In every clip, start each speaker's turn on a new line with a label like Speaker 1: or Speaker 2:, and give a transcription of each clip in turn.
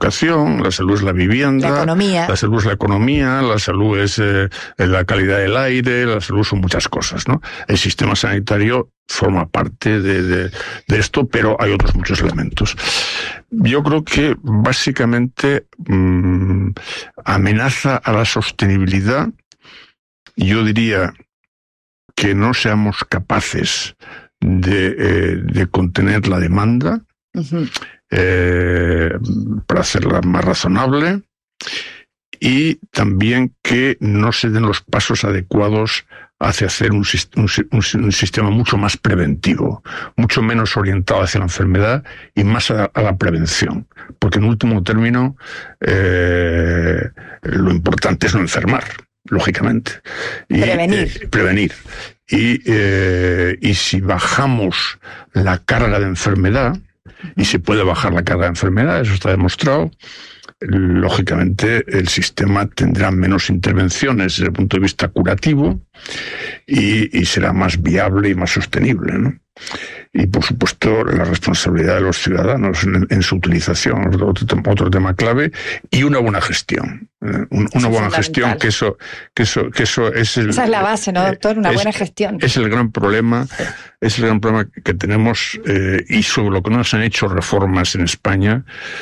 Speaker 1: educación, la salud es la vivienda, la salud es la economía, la salud es la calidad del aire, la salud son muchas cosas, ¿no? El sistema sanitario forma parte de esto, pero hay otros muchos elementos. Yo creo que básicamente amenaza a la sostenibilidad. Yo diría que no seamos capaces de contener la demanda, para hacerla más razonable, y también que no se den los pasos adecuados hacia hacer un sistema mucho más preventivo, mucho menos orientado hacia la enfermedad y más a la prevención. Porque en último término, lo importante es no enfermar, lógicamente. Y, prevenir. Y si bajamos la carga de enfermedad, y se puede bajar la carga de enfermedad, eso está demostrado, lógicamente el sistema tendrá menos intervenciones desde el punto de vista curativo y será más viable y más sostenible, ¿no? Y por supuesto la responsabilidad de los ciudadanos en su utilización, otro tema clave, y una buena gestión. Una buena gestión, que eso es esa
Speaker 2: es la base, ¿no, doctor? Una buena gestión.
Speaker 1: Es el gran problema, es el gran problema que tenemos, y sobre lo que no se han hecho reformas en España.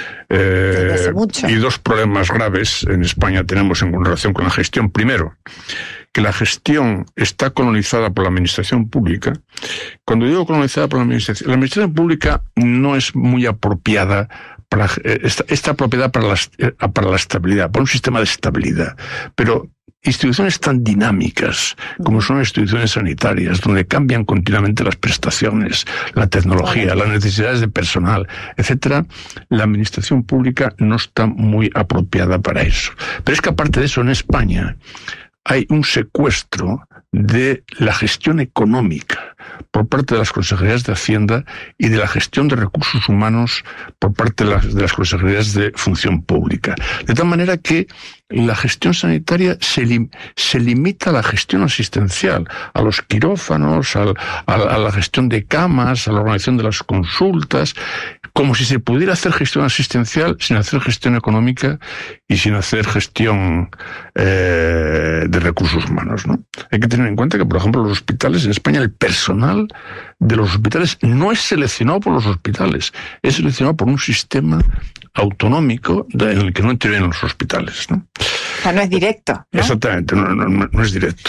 Speaker 1: Y dos problemas graves en España tenemos en relación con la gestión. Primero, que la gestión está colonizada por la administración pública. Cuando digo colonizada por la administración pública no es muy apropiada, está apropiada para la estabilidad, para un sistema de estabilidad. Pero instituciones tan dinámicas como son las instituciones sanitarias, donde cambian continuamente las prestaciones, la tecnología, las necesidades de personal, etcétera, la administración pública no está muy apropiada para eso. Pero es que aparte de eso, en España hay un secuestro de la gestión económica por parte de las consejerías de Hacienda y de la gestión de recursos humanos por parte de las consejerías de Función Pública. De tal manera que la gestión sanitaria se limita a la gestión asistencial, a los quirófanos, a la gestión de camas, a la organización de las consultas, como si se pudiera hacer gestión asistencial sin hacer gestión económica y sin hacer gestión de recursos humanos, ¿no? Hay que tener en cuenta que, por ejemplo, los hospitales en España, el personal de los hospitales no es seleccionado por los hospitales, es seleccionado por un sistema autonómico en el que no intervienen los hospitales, ¿no?
Speaker 2: O sea, no es directo, ¿no?
Speaker 1: Exactamente, no es directo.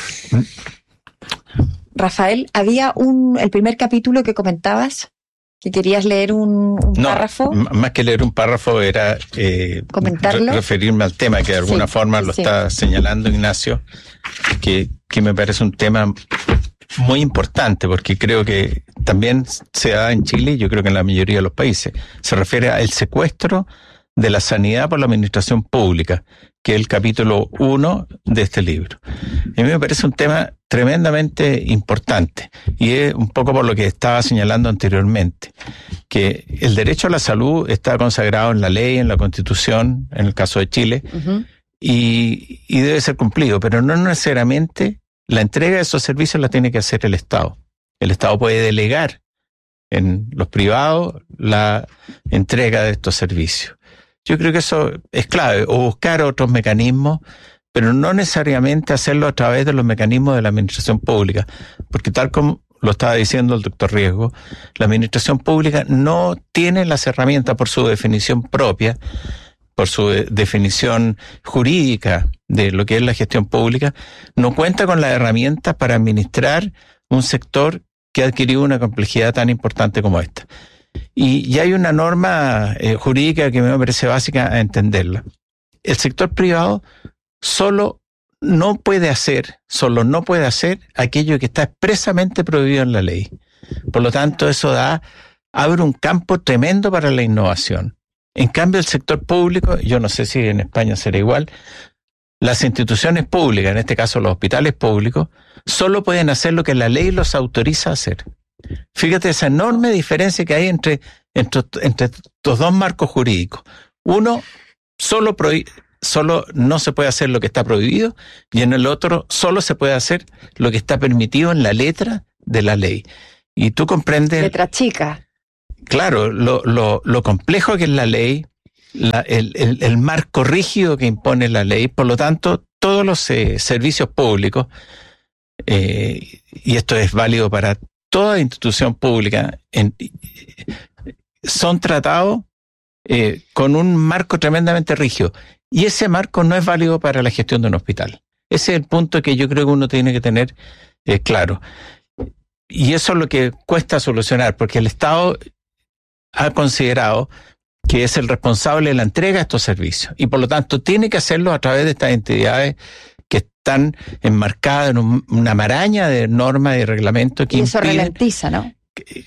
Speaker 2: Rafael, había el primer capítulo que comentabas, que querías leer un párrafo.
Speaker 3: Más que leer un párrafo era referirme al tema, que de alguna forma lo está señalando Ignacio, que me parece un tema muy importante, porque creo que también se da en Chile, y yo creo que en la mayoría de los países. Se refiere al secuestro de la sanidad por la administración pública, que es el capítulo 1 de este libro. Y a mí me parece un tema tremendamente importante, y es un poco por lo que estaba señalando anteriormente, que el derecho a la salud está consagrado en la ley, en la Constitución, en el caso de Chile, y debe ser cumplido, pero no necesariamente la entrega de esos servicios la tiene que hacer el Estado. El Estado puede delegar en los privados la entrega de estos servicios. Yo creo que eso es clave, o buscar otros mecanismos, pero no necesariamente hacerlo a través de los mecanismos de la administración pública, porque tal como lo estaba diciendo el doctor Riesgo, la administración pública no tiene las herramientas por su definición propia, por su definición jurídica de lo que es la gestión pública, no cuenta con las herramientas para administrar un sector que ha adquirido una complejidad tan importante como esta. Y hay una norma jurídica que me parece básica a entenderla. El sector privado solo no puede hacer aquello que está expresamente prohibido en la ley. Por lo tanto, eso abre un campo tremendo para la innovación. En cambio, el sector público, yo no sé si en España será igual, las instituciones públicas, en este caso los hospitales públicos, solo pueden hacer lo que la ley los autoriza a hacer. Fíjate esa enorme diferencia que hay entre estos dos marcos jurídicos. Uno solo no se puede hacer lo que está prohibido, y en el otro solo se puede hacer lo que está permitido en la letra de la ley. Y tú comprendes...
Speaker 2: Letra chica.
Speaker 3: Claro, lo complejo que es la ley, el marco rígido que impone la ley. Por lo tanto, todos los servicios públicos, y esto es válido para toda institución pública, son tratados con un marco tremendamente rígido. Y ese marco no es válido para la gestión de un hospital. Ese es el punto que yo creo que uno tiene que tener claro. Y eso es lo que cuesta solucionar, porque el Estado ha considerado que es el responsable de la entrega de estos servicios. Y por lo tanto tiene que hacerlo a través de estas entidades que están enmarcadas en una maraña de normas y reglamentos que
Speaker 2: eso ralentiza, ¿no?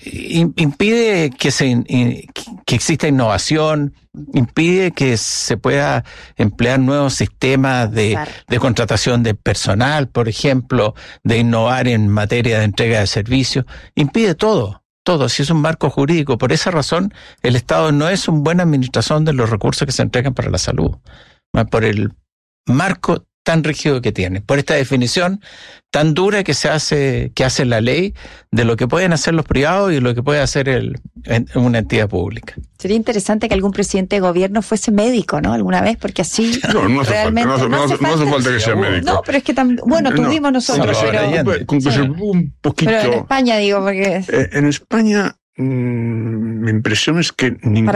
Speaker 3: Impide que exista innovación, impide que se pueda emplear nuevos sistemas de contratación de personal, por ejemplo, de innovar en materia de entrega de servicios, impide todo, si es un marco jurídico. Por esa razón, el Estado no es un buen administrador de los recursos que se entregan para la salud, por el marco tan rígido que tiene, por esta definición tan dura que hace la ley de lo que pueden hacer los privados y lo que puede hacer una entidad pública.
Speaker 2: Sería interesante que algún presidente de gobierno fuese médico, ¿no? Alguna vez, porque así
Speaker 1: no realmente hace falta que sea médico.
Speaker 2: No, pero es que tuvimos nosotros,
Speaker 1: un poquito.
Speaker 2: Pero en España, digo, porque
Speaker 1: en España mi impresión es que ningún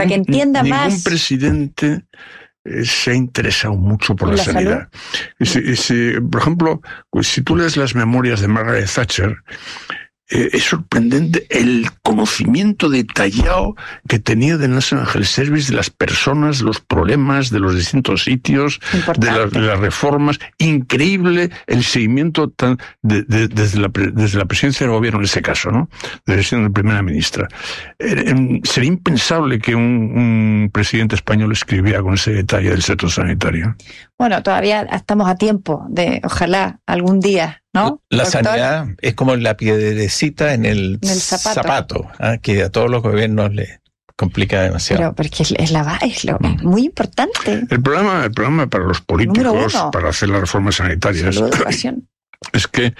Speaker 1: presidente se ha interesado mucho por la sanidad. Por ejemplo, si tú lees las memorias de Margaret Thatcher, es sorprendente el conocimiento detallado que tenía del National Health Service, de las personas, los problemas de los distintos sitios, de las reformas. Increíble el seguimiento desde la presidencia del gobierno en ese caso, ¿no? Desde siendo primera ministra. Sería impensable que un presidente español escribiera con ese detalle del sector sanitario.
Speaker 2: Bueno, todavía estamos a tiempo de, ojalá, algún día, ¿no?
Speaker 3: La sanidad es como la piedrecita en el zapato, que a todos los gobiernos les complica demasiado.
Speaker 2: Pero es muy importante.
Speaker 1: El problema para los políticos, para hacer las reformas sanitarias, es que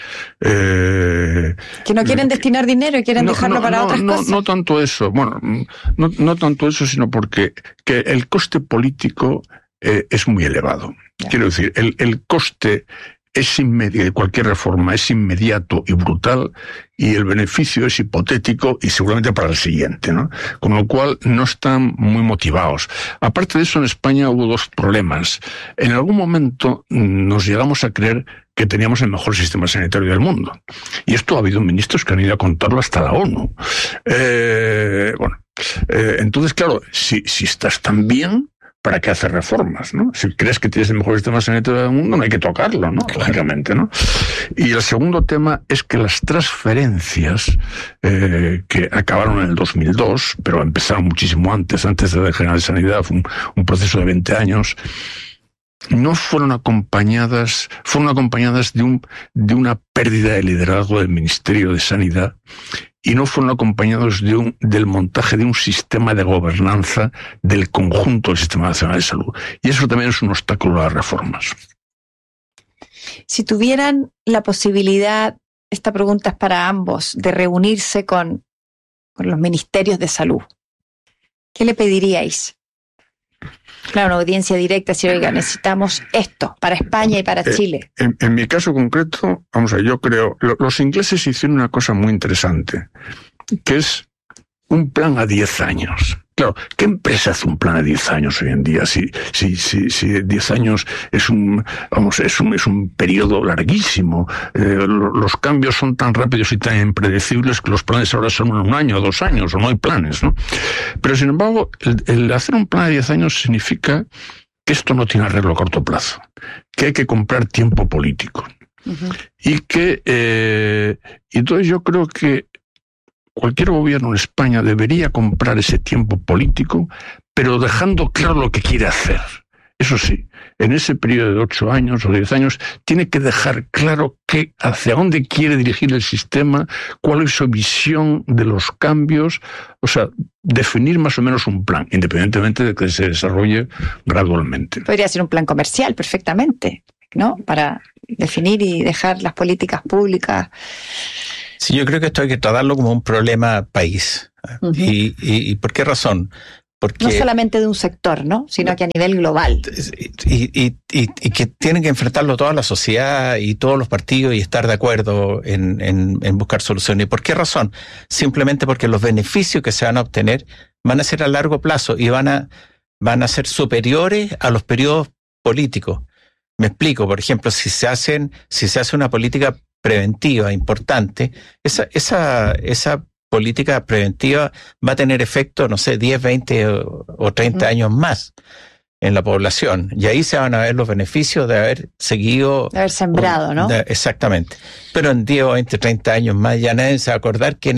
Speaker 2: no quieren destinar dinero y quieren dejarlo para otras cosas.
Speaker 1: No tanto eso. Bueno, no tanto eso, sino porque que el coste político es muy elevado. Quiero decir, el coste es inmediato, de cualquier reforma es inmediato y brutal, y el beneficio es hipotético y seguramente para el siguiente, ¿no? Con lo cual no están muy motivados. Aparte de eso, en España hubo dos problemas. En algún momento nos llegamos a creer que teníamos el mejor sistema sanitario del mundo. Y esto ha habido ministros que han ido a contarlo hasta la ONU. Entonces, claro, si estás tan bien, ¿para qué hacer reformas, no? Si crees que tienes el mejor sistema sanitario del mundo, no hay que tocarlo, ¿no? Lógicamente, ¿no? Y el segundo tema es que las transferencias que acabaron en el 2002, pero empezaron muchísimo antes de la General de Sanidad, fue un proceso de 20 años, no fueron acompañadas de una pérdida de liderazgo del Ministerio de Sanidad, y no fueron acompañados del montaje de un sistema de gobernanza del conjunto del Sistema Nacional de Salud. Y eso también es un obstáculo a las reformas.
Speaker 2: Si tuvieran la posibilidad, esta pregunta es para ambos, de reunirse con los ministerios de salud, ¿qué le pediríais? Claro, una audiencia directa, si oiga, necesitamos esto para España y para Chile.
Speaker 1: En mi caso concreto, vamos a ver, yo creo, los ingleses hicieron una cosa muy interesante, que es un plan a 10 años. Claro, ¿qué empresa hace un plan a 10 años hoy en día? Si 10 años es un periodo larguísimo, los cambios son tan rápidos y tan impredecibles que los planes ahora son 1 año, 2 años, o no hay planes, ¿no? Pero sin embargo, el hacer un plan a 10 años significa que esto no tiene arreglo a corto plazo, que hay que comprar tiempo político. Uh-huh. Y entonces yo creo que cualquier gobierno en España debería comprar ese tiempo político, pero dejando claro lo que quiere hacer. Eso sí, en ese periodo de 8 años o 10 años, tiene que dejar claro hacia dónde quiere dirigir el sistema, cuál es su visión de los cambios, o sea, definir más o menos un plan, independientemente de que se desarrolle gradualmente.
Speaker 2: Podría ser un plan comercial perfectamente, ¿no? Para definir y dejar las políticas públicas.
Speaker 3: Sí, yo creo que esto hay que tratarlo como un problema país. Uh-huh. ¿Y por qué razón?
Speaker 2: No solamente de un sector, ¿no? Sino que a nivel global.
Speaker 3: Y que tienen que enfrentarlo toda la sociedad y todos los partidos y estar de acuerdo en buscar soluciones. ¿Y por qué razón? Simplemente porque los beneficios que se van a obtener van a ser a largo plazo y van a ser superiores a los periodos políticos. Me explico, por ejemplo, si se hace una política preventiva importante, esa política preventiva va a tener efecto, no sé, 10, 20 o 30 años más en la población. Y ahí se van a ver los beneficios de haber seguido...
Speaker 2: De haber sembrado, ¿no?
Speaker 3: Exactamente. Pero en 10 o 20, 30 años más ya nadie se va a acordar quién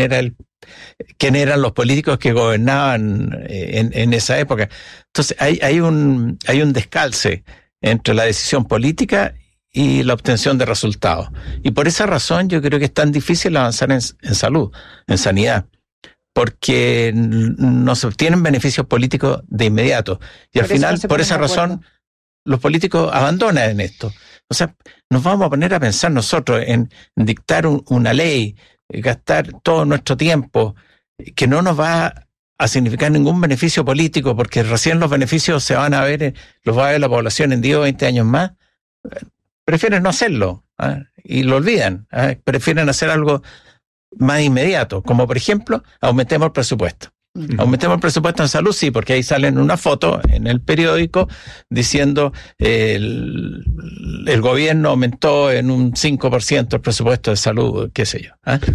Speaker 3: eran los políticos que gobernaban en esa época. Entonces hay un descalce entre la decisión política y la obtención de resultados. Y por esa razón yo creo que es tan difícil avanzar en salud, en sanidad, porque no se obtienen beneficios políticos de inmediato. Y al final, por esa razón, los políticos abandonan en esto. O sea, nos vamos a poner a pensar nosotros en dictar una ley, gastar todo nuestro tiempo, que no nos va a significar ningún beneficio político, porque recién los beneficios los va a ver la población en 10 o 20 años más. Prefieren no hacerlo, y lo olvidan. Prefieren hacer algo más inmediato, como por ejemplo, aumentemos el presupuesto. Aumentemos el presupuesto en salud, sí, porque ahí salen una foto en el periódico diciendo el gobierno aumentó en un 5% el presupuesto de salud, qué sé yo.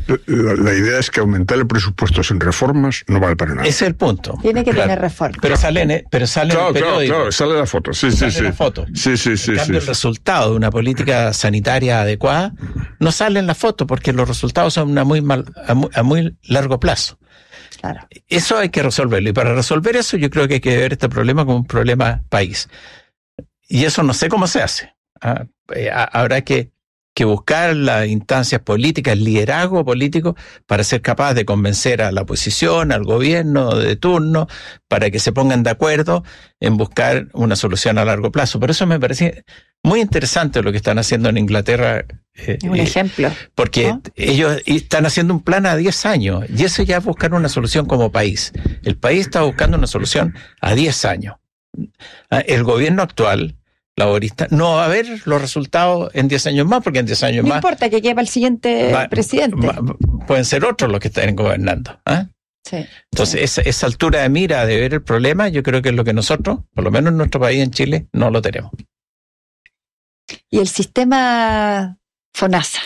Speaker 1: La idea es que aumentar el presupuesto sin reformas no vale para nada.
Speaker 3: Ese es el punto.
Speaker 2: Tiene que tener reformas.
Speaker 3: Pero sale en el periódico.
Speaker 1: Claro, sale la foto. Sí.
Speaker 3: La foto.
Speaker 1: Sí.
Speaker 3: En cambio, el resultado de una política sanitaria adecuada no sale en la foto, porque los resultados son a muy largo plazo.
Speaker 2: Claro.
Speaker 3: Eso hay que resolverlo, y para resolver eso yo creo que hay que ver este problema como un problema país, y eso no sé cómo se hace. Habrá que buscar las instancias políticas, el liderazgo político, para ser capaz de convencer a la oposición, al gobierno de turno, para que se pongan de acuerdo en buscar una solución a largo plazo. Por eso me parece muy interesante lo que están haciendo en Inglaterra.
Speaker 2: Un ejemplo.
Speaker 3: Porque ellos están haciendo un plan a 10 años, y eso ya es buscar una solución como país. El país está buscando una solución a 10 años. El gobierno actual, laborista, no va a ver los resultados en 10 años más, porque en 10 años más...
Speaker 2: No importa que quede el siguiente presidente.
Speaker 3: Pueden ser otros los que estén gobernando.
Speaker 2: Sí.
Speaker 3: Entonces, esa altura de mira de ver el problema, yo creo que es lo que nosotros, por lo menos en nuestro país, en Chile, no lo tenemos.
Speaker 2: ¿Y el sistema FONASA?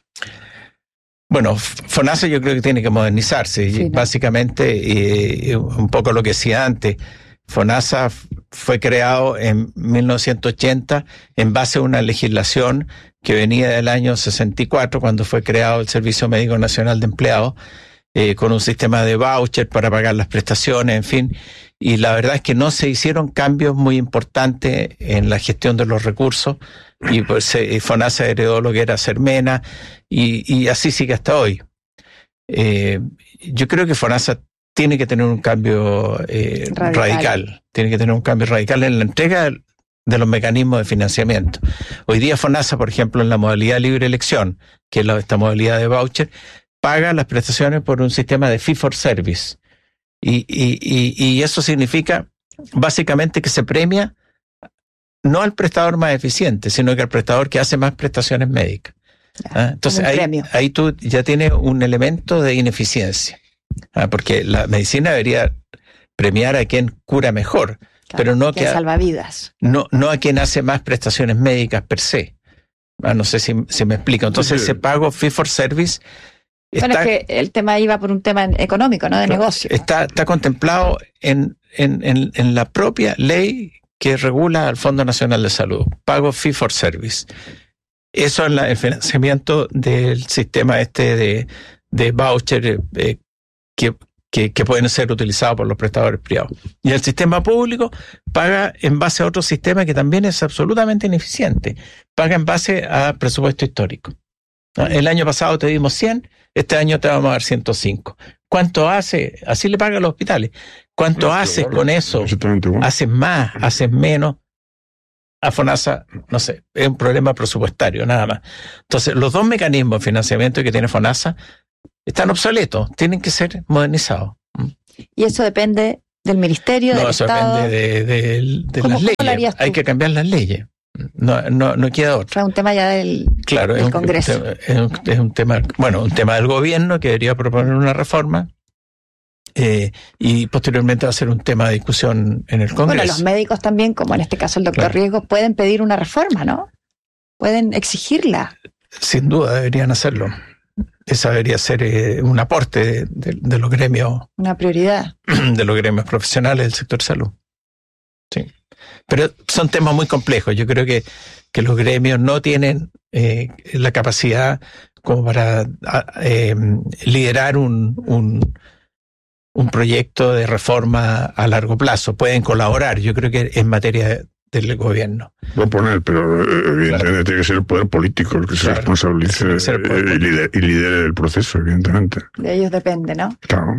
Speaker 3: Bueno, FONASA yo creo que tiene que modernizarse. Sí, ¿no? Básicamente, un poco lo que decía antes, FONASA fue creado en 1980 en base a una legislación que venía del año 64, cuando fue creado el Servicio Médico Nacional de Empleados, con un sistema de voucher para pagar las prestaciones, en fin. Y la verdad es que no se hicieron cambios muy importantes en la gestión de los recursos, y pues FONASA heredó lo que era Sermena, y así sigue hasta hoy. Yo creo que FONASA tiene que tener un cambio radical. Tiene que tener un cambio radical en la entrega de los mecanismos de financiamiento. Hoy día FONASA, por ejemplo, en la modalidad libre elección, que es esta modalidad de voucher, paga las prestaciones por un sistema de fee for service. Y eso significa básicamente que se premia no al prestador más eficiente, sino que al prestador que hace más prestaciones médicas. Entonces ahí tú ya tienes un elemento de ineficiencia. Porque la medicina debería premiar a quien cura mejor, claro, pero no que
Speaker 2: salva vidas.
Speaker 3: No a quien hace más prestaciones médicas per se. No sé si me explico. Entonces ese pago fee for service
Speaker 2: es que el tema iba por un tema económico, ¿no? De negocio.
Speaker 3: Está contemplado en la propia ley que regula al Fondo Nacional de Salud. Pago fee for service. Eso es el financiamiento del sistema de voucher que pueden ser utilizados por los prestadores privados. Y el sistema público paga en base a otro sistema que también es absolutamente ineficiente. Paga en base a presupuesto histórico. El año pasado te dimos 100, este año te vamos a dar 105. ¿Cuánto hace? Así le pagan los hospitales. ¿Cuánto haces con eso? ¿Haces más? ¿Haces menos? A FONASA, no sé, es un problema presupuestario, nada más. Entonces, los dos mecanismos de financiamiento que tiene FONASA están obsoletos, tienen que ser modernizados.
Speaker 2: Y eso depende ¿Del ministerio, del Estado?
Speaker 3: No, de las leyes. Hay que cambiar las leyes. No queda otra.
Speaker 2: Es un tema ya del Congreso.
Speaker 3: Es un tema, un tema del gobierno que debería proponer una reforma. Y posteriormente va a ser un tema de discusión en el Congreso.
Speaker 2: Bueno, los médicos también, como en este caso el doctor Riesgo, pueden pedir una reforma, ¿no? Pueden exigirla.
Speaker 3: Sin duda deberían hacerlo. Esa debería ser un aporte de los gremios.
Speaker 2: Una prioridad.
Speaker 3: De los gremios profesionales del sector salud. Sí. Pero son temas muy complejos. Yo creo que los gremios no tienen la capacidad como para liderar un proyecto de reforma a largo plazo. Pueden colaborar, yo creo que en materia del gobierno.
Speaker 1: Proponer, pero evidentemente tiene que ser el poder político el que se responsabilice y lidere el proceso, evidentemente.
Speaker 2: De ellos depende, ¿no?
Speaker 1: Claro.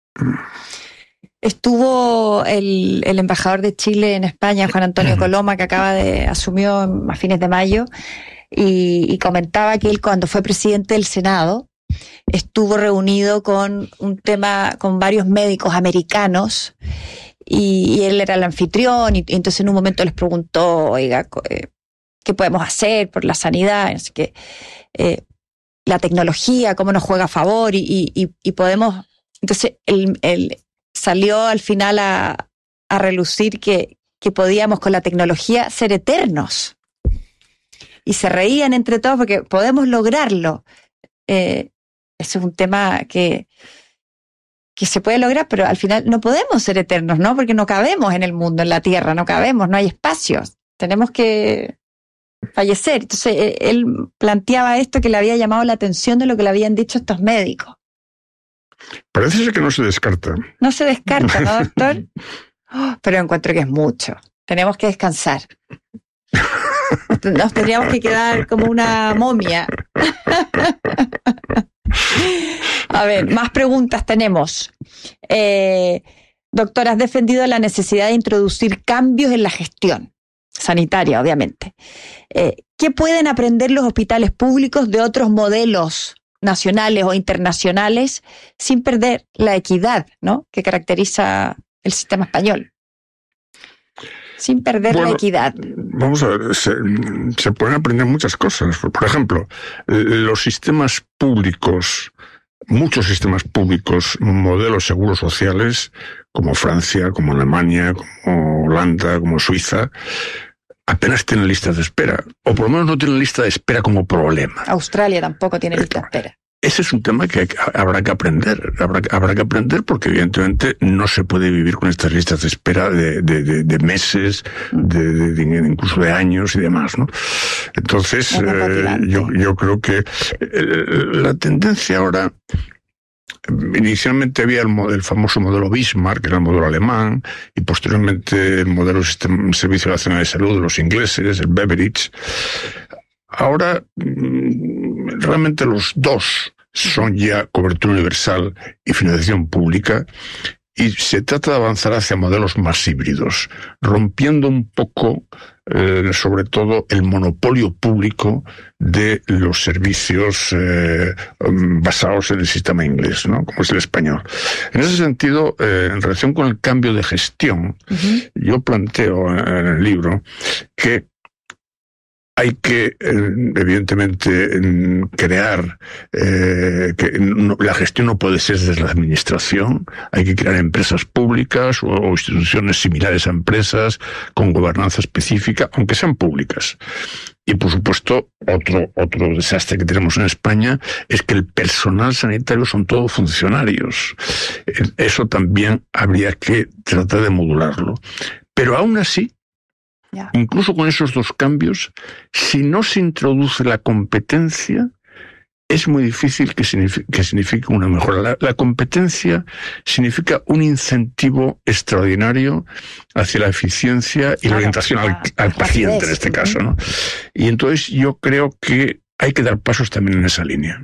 Speaker 2: Estuvo el embajador de Chile en España, Juan Antonio Coloma, que asumió a fines de mayo, y comentaba que él, cuando fue presidente del Senado, estuvo reunido con varios médicos americanos, y él era el anfitrión, y entonces en un momento les preguntó, oiga, ¿qué podemos hacer por la sanidad? Así que la tecnología, cómo nos juega a favor, y podemos. Entonces él salió al final a relucir que podíamos con la tecnología ser eternos. Y se reían entre todos porque podemos lograrlo. Eso es un tema que se puede lograr, pero al final no podemos ser eternos, ¿no? Porque no cabemos en el mundo, en la Tierra, no cabemos, no hay espacios. Tenemos que fallecer. Entonces él planteaba esto, que le había llamado la atención de lo que le habían dicho estos médicos.
Speaker 1: Parece ser que no se descarta.
Speaker 2: No se descarta, ¿no, doctor? Pero encuentro que es mucho. Tenemos que descansar. Nos tendríamos que quedar como una momia. A ver, más preguntas tenemos. Doctor, has defendido la necesidad de introducir cambios en la gestión sanitaria, obviamente. ¿Qué pueden aprender los hospitales públicos de otros modelos nacionales o internacionales sin perder la equidad, ¿no?, que caracteriza el sistema español? Sin perder la equidad.
Speaker 1: Vamos a ver, se pueden aprender muchas cosas. Por ejemplo, los sistemas públicos, muchos sistemas públicos, modelos seguros sociales, como Francia, como Alemania, como Holanda, como Suiza, apenas tienen listas de espera, o por lo menos no tienen lista de espera como problema.
Speaker 2: Australia tampoco tiene lista de espera.
Speaker 1: Ese es un tema que habrá que aprender. Habrá que aprender porque evidentemente no se puede vivir con estas listas de espera de meses, incluso de años y demás, ¿no? Entonces, yo creo que la tendencia ahora. Inicialmente había el famoso modelo Bismarck, que era el modelo alemán, y posteriormente el modelo Servicio Nacional de Salud de los ingleses, el Beveridge. Ahora, realmente los dos son ya cobertura universal y financiación pública, y se trata de avanzar hacia modelos más híbridos, rompiendo un poco, sobre todo, el monopolio público de los servicios basados en el sistema inglés, ¿no?, como es el español. En ese sentido, en relación con el cambio de gestión, yo planteo en el libro que hay que, evidentemente, crear que la gestión no puede ser desde la administración. Hay que crear empresas públicas o instituciones similares a empresas con gobernanza específica, aunque sean públicas. Y, por supuesto, otro desastre que tenemos en España es que el personal sanitario son todos funcionarios. Eso también habría que tratar de modularlo. Pero aún así, incluso con esos dos cambios, si no se introduce la competencia, es muy difícil que signifique una mejora. La competencia significa un incentivo extraordinario hacia la eficiencia y la orientación al paciente, en este caso, ¿no? Y entonces yo creo que hay que dar pasos también en esa línea.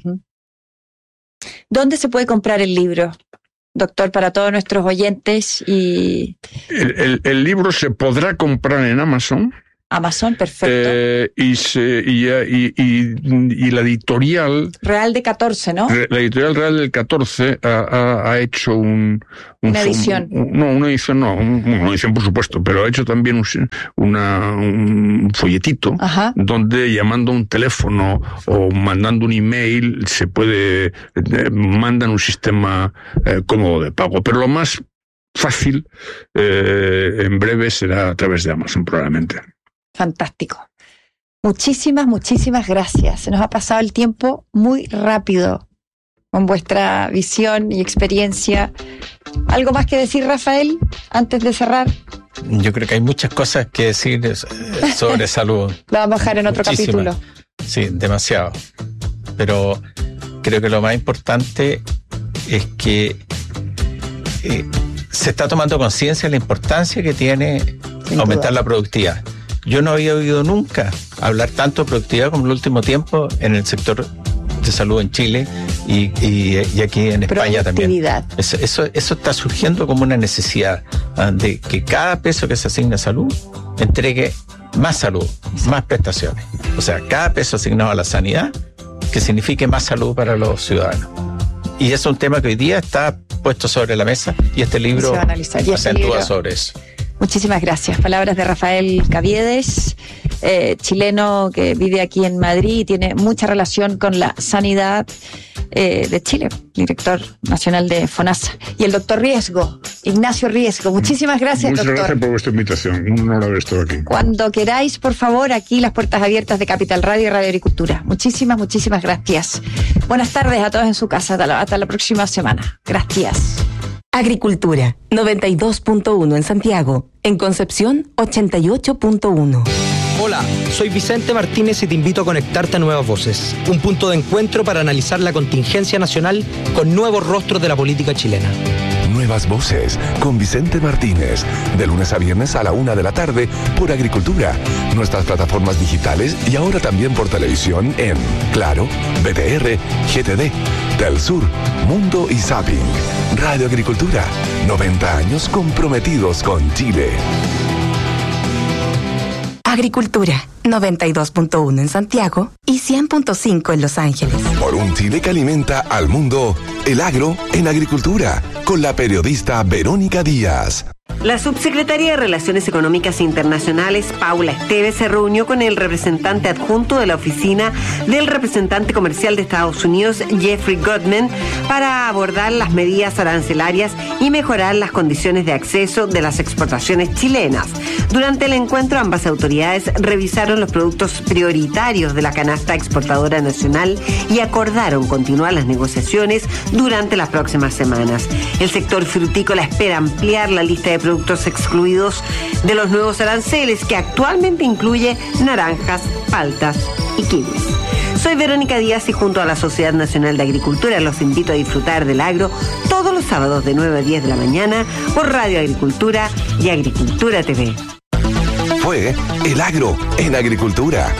Speaker 2: ¿Dónde se puede comprar el libro, doctor, para todos nuestros oyentes?
Speaker 1: El libro se podrá comprar en Amazon.
Speaker 2: Amazon, perfecto.
Speaker 1: Y la editorial...
Speaker 2: Real de 14, ¿no?
Speaker 1: La editorial Real del 14 ha hecho una
Speaker 2: edición.
Speaker 1: Una edición por supuesto, pero ha hecho también un folletito. Ajá. Donde llamando a un teléfono o mandando un email se puede... mandan un sistema cómodo de pago. Pero lo más fácil en breve será a través de Amazon probablemente.
Speaker 2: Fantástico. Muchísimas gracias. Se nos ha pasado el tiempo muy rápido con vuestra visión y experiencia. ¿Algo más que decir, Rafael, antes de cerrar?
Speaker 3: Yo creo que hay muchas cosas que decir sobre salud.
Speaker 2: Lo vamos a dejar en otro capítulo.
Speaker 3: Sí, demasiado. Pero creo que lo más importante es que se está tomando conciencia de la importancia que tiene aumentar la productividad. Yo no había oído nunca hablar tanto de productividad como en el último tiempo en el sector de salud en Chile y aquí en España también. Eso está surgiendo como una necesidad de que cada peso que se asigne a salud entregue más salud, más prestaciones. O sea, cada peso asignado a la sanidad que signifique más salud para los ciudadanos. Y es un tema que hoy día está puesto sobre la mesa y este libro acentúa sobre eso.
Speaker 2: Muchísimas gracias. Palabras de Rafael Caviedes, chileno que vive aquí en Madrid y tiene mucha relación con la sanidad de Chile, director nacional de FONASA. Y el doctor Riesgo, Ignacio Riesgo. Muchísimas gracias,
Speaker 1: doctor. Muchas gracias por vuestra invitación. Un honor haber estado aquí.
Speaker 2: Cuando queráis, por favor, aquí las puertas abiertas de Capital Radio y Radio Agricultura. Muchísimas gracias. Buenas tardes a todos en su casa. Hasta la próxima semana. Gracias.
Speaker 4: Agricultura, 92.1 en Santiago. En Concepción, 88.1.
Speaker 5: Hola, soy Vicente Martínez y te invito a conectarte a Nuevas Voces, un punto de encuentro para analizar la contingencia nacional con nuevos rostros de la política chilena.
Speaker 6: Nuevas Voces, con Vicente Martínez, de lunes a viernes a la 1 p.m. por Agricultura, nuestras plataformas digitales y ahora también por televisión en Claro, BTR, GTD, Telsur, Mundo y Zapping. Radio Agricultura, 90 años comprometidos con Chile.
Speaker 4: Agricultura, 92.1 en Santiago y 100.5 en Los Ángeles.
Speaker 6: Por un Chile que alimenta al mundo, el agro en agricultura, con la periodista Verónica Díaz.
Speaker 7: La subsecretaria de Relaciones Económicas Internacionales, Paula Esteves, se reunió con el representante adjunto de la oficina del representante comercial de Estados Unidos, Jeffrey Goodman, para abordar las medidas arancelarias y mejorar las condiciones de acceso de las exportaciones chilenas. Durante el encuentro, ambas autoridades revisaron los productos prioritarios de la canasta exportadora nacional y acordaron continuar las negociaciones durante las próximas semanas. El sector frutícola espera ampliar la lista de productos excluidos de los nuevos aranceles, que actualmente incluye naranjas, paltas y kiwis. Soy Verónica Díaz y junto a la Sociedad Nacional de Agricultura los invito a disfrutar del agro todos los sábados de 9 a 10 de la mañana por Radio Agricultura y Agricultura TV.
Speaker 6: Fue El Agro en Agricultura.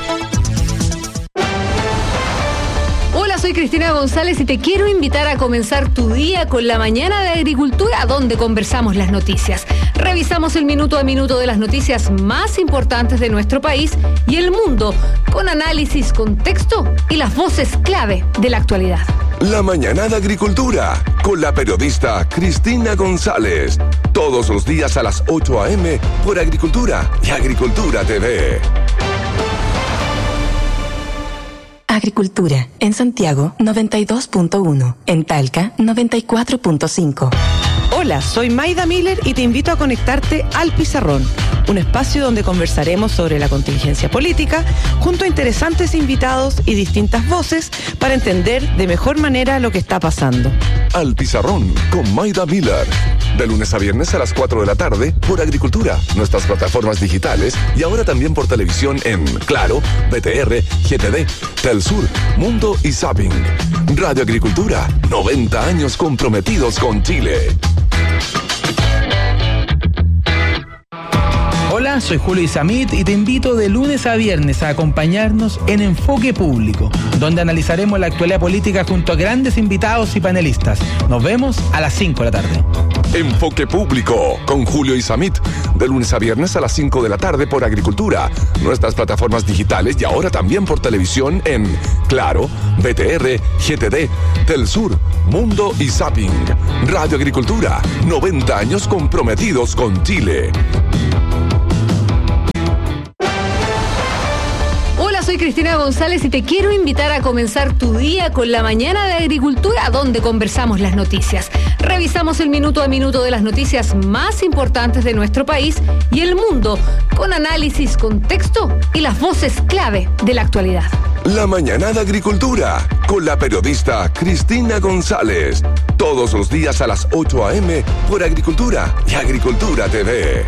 Speaker 8: Hola, soy Cristina González y te quiero invitar a comenzar tu día con la mañana de Agricultura, donde conversamos las noticias. Revisamos el minuto a minuto de las noticias más importantes de nuestro país y el mundo, con análisis, contexto y las voces clave de la actualidad.
Speaker 6: La mañana de Agricultura, con la periodista Cristina González. Todos los días a las 8 a.m. por Agricultura y Agricultura TV.
Speaker 4: Agricultura, en Santiago, 92.1. En Talca, 94.5.
Speaker 9: Hola, soy Maida Miller y te invito a conectarte al Pizarrón, un espacio donde conversaremos sobre la contingencia política junto a interesantes invitados y distintas voces para entender de mejor manera lo que está pasando.
Speaker 6: Al Pizarrón con Maida Miller, de lunes a viernes a las 4 p.m. por Agricultura, nuestras plataformas digitales y ahora también por televisión en Claro, BTR, GTD, Telsur, Mundo y Zapping. Radio Agricultura, 90 años comprometidos con Chile.
Speaker 10: Hola, soy Julio Isamit y te invito de lunes a viernes a acompañarnos en Enfoque Público, donde analizaremos la actualidad política junto a grandes invitados y panelistas. Nos vemos a las 5 de la tarde.
Speaker 6: Enfoque Público, con Julio Isamit, de lunes a viernes a las 5 de la tarde por Agricultura, nuestras plataformas digitales y ahora también por televisión en Claro, BTR, GTD, Telsur, Mundo y Zapping. Radio Agricultura, 90 años comprometidos con Chile.
Speaker 8: Soy Cristina González y te quiero invitar a comenzar tu día con la mañana de Agricultura, donde conversamos las noticias. Revisamos el minuto a minuto de las noticias más importantes de nuestro país y el mundo, con análisis, contexto y las voces clave de la actualidad.
Speaker 6: La mañana de Agricultura, con la periodista Cristina González. Todos los días a las 8 a.m. por Agricultura y Agricultura TV.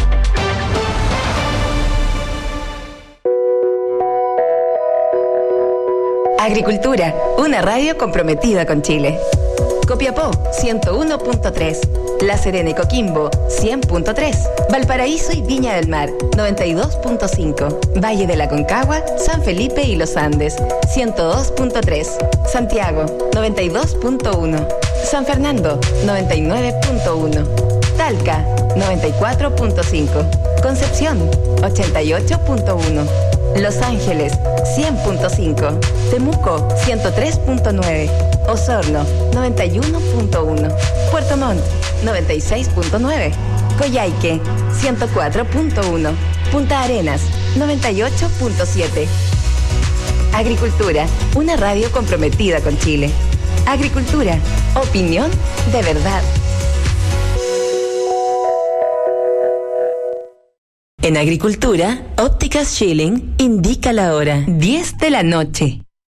Speaker 4: Agricultura, una radio comprometida con Chile. Copiapó, 101.3. La Serena y Coquimbo, 100.3. Valparaíso y Viña del Mar, 92.5. Valle de la Concagua, San Felipe y Los Andes, 102.3. Santiago, 92.1. San Fernando, 99.1. Talca, 94.5. Concepción, 88.1. Los Ángeles, 100.5. Temuco, 103.9. Osorno, 91.1. Puerto Montt, 96.9. Coyhaique, 104.1. Punta Arenas, 98.7. Agricultura, una radio comprometida con Chile. Agricultura, opinión de verdad. En Agricultura, Ópticas Schilling indica la hora 10 de la noche.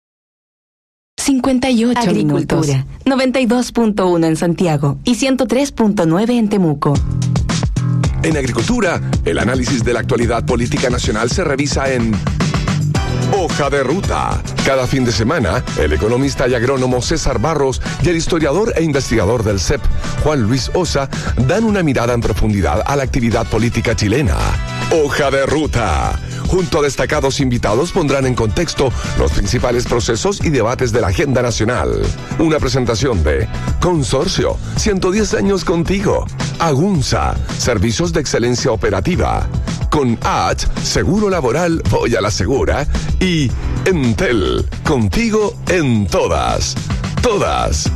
Speaker 4: 58 Agricultura, 92.1 en Santiago y 103.9 en Temuco.
Speaker 6: En Agricultura, el análisis de la actualidad política nacional se revisa en Hoja de Ruta. Cada fin de semana, el economista y agrónomo César Barros y el historiador e investigador del CEP, Juan Luis Osa, dan una mirada en profundidad a la actividad política chilena. Hoja de Ruta. Junto a destacados invitados pondrán en contexto los principales procesos y debates de la agenda nacional. Una presentación de Consorcio, 110 años contigo. Agunza, servicios de excelencia operativa. Con H, seguro laboral, voy a la segura. Y Entel, contigo en todas. Todas.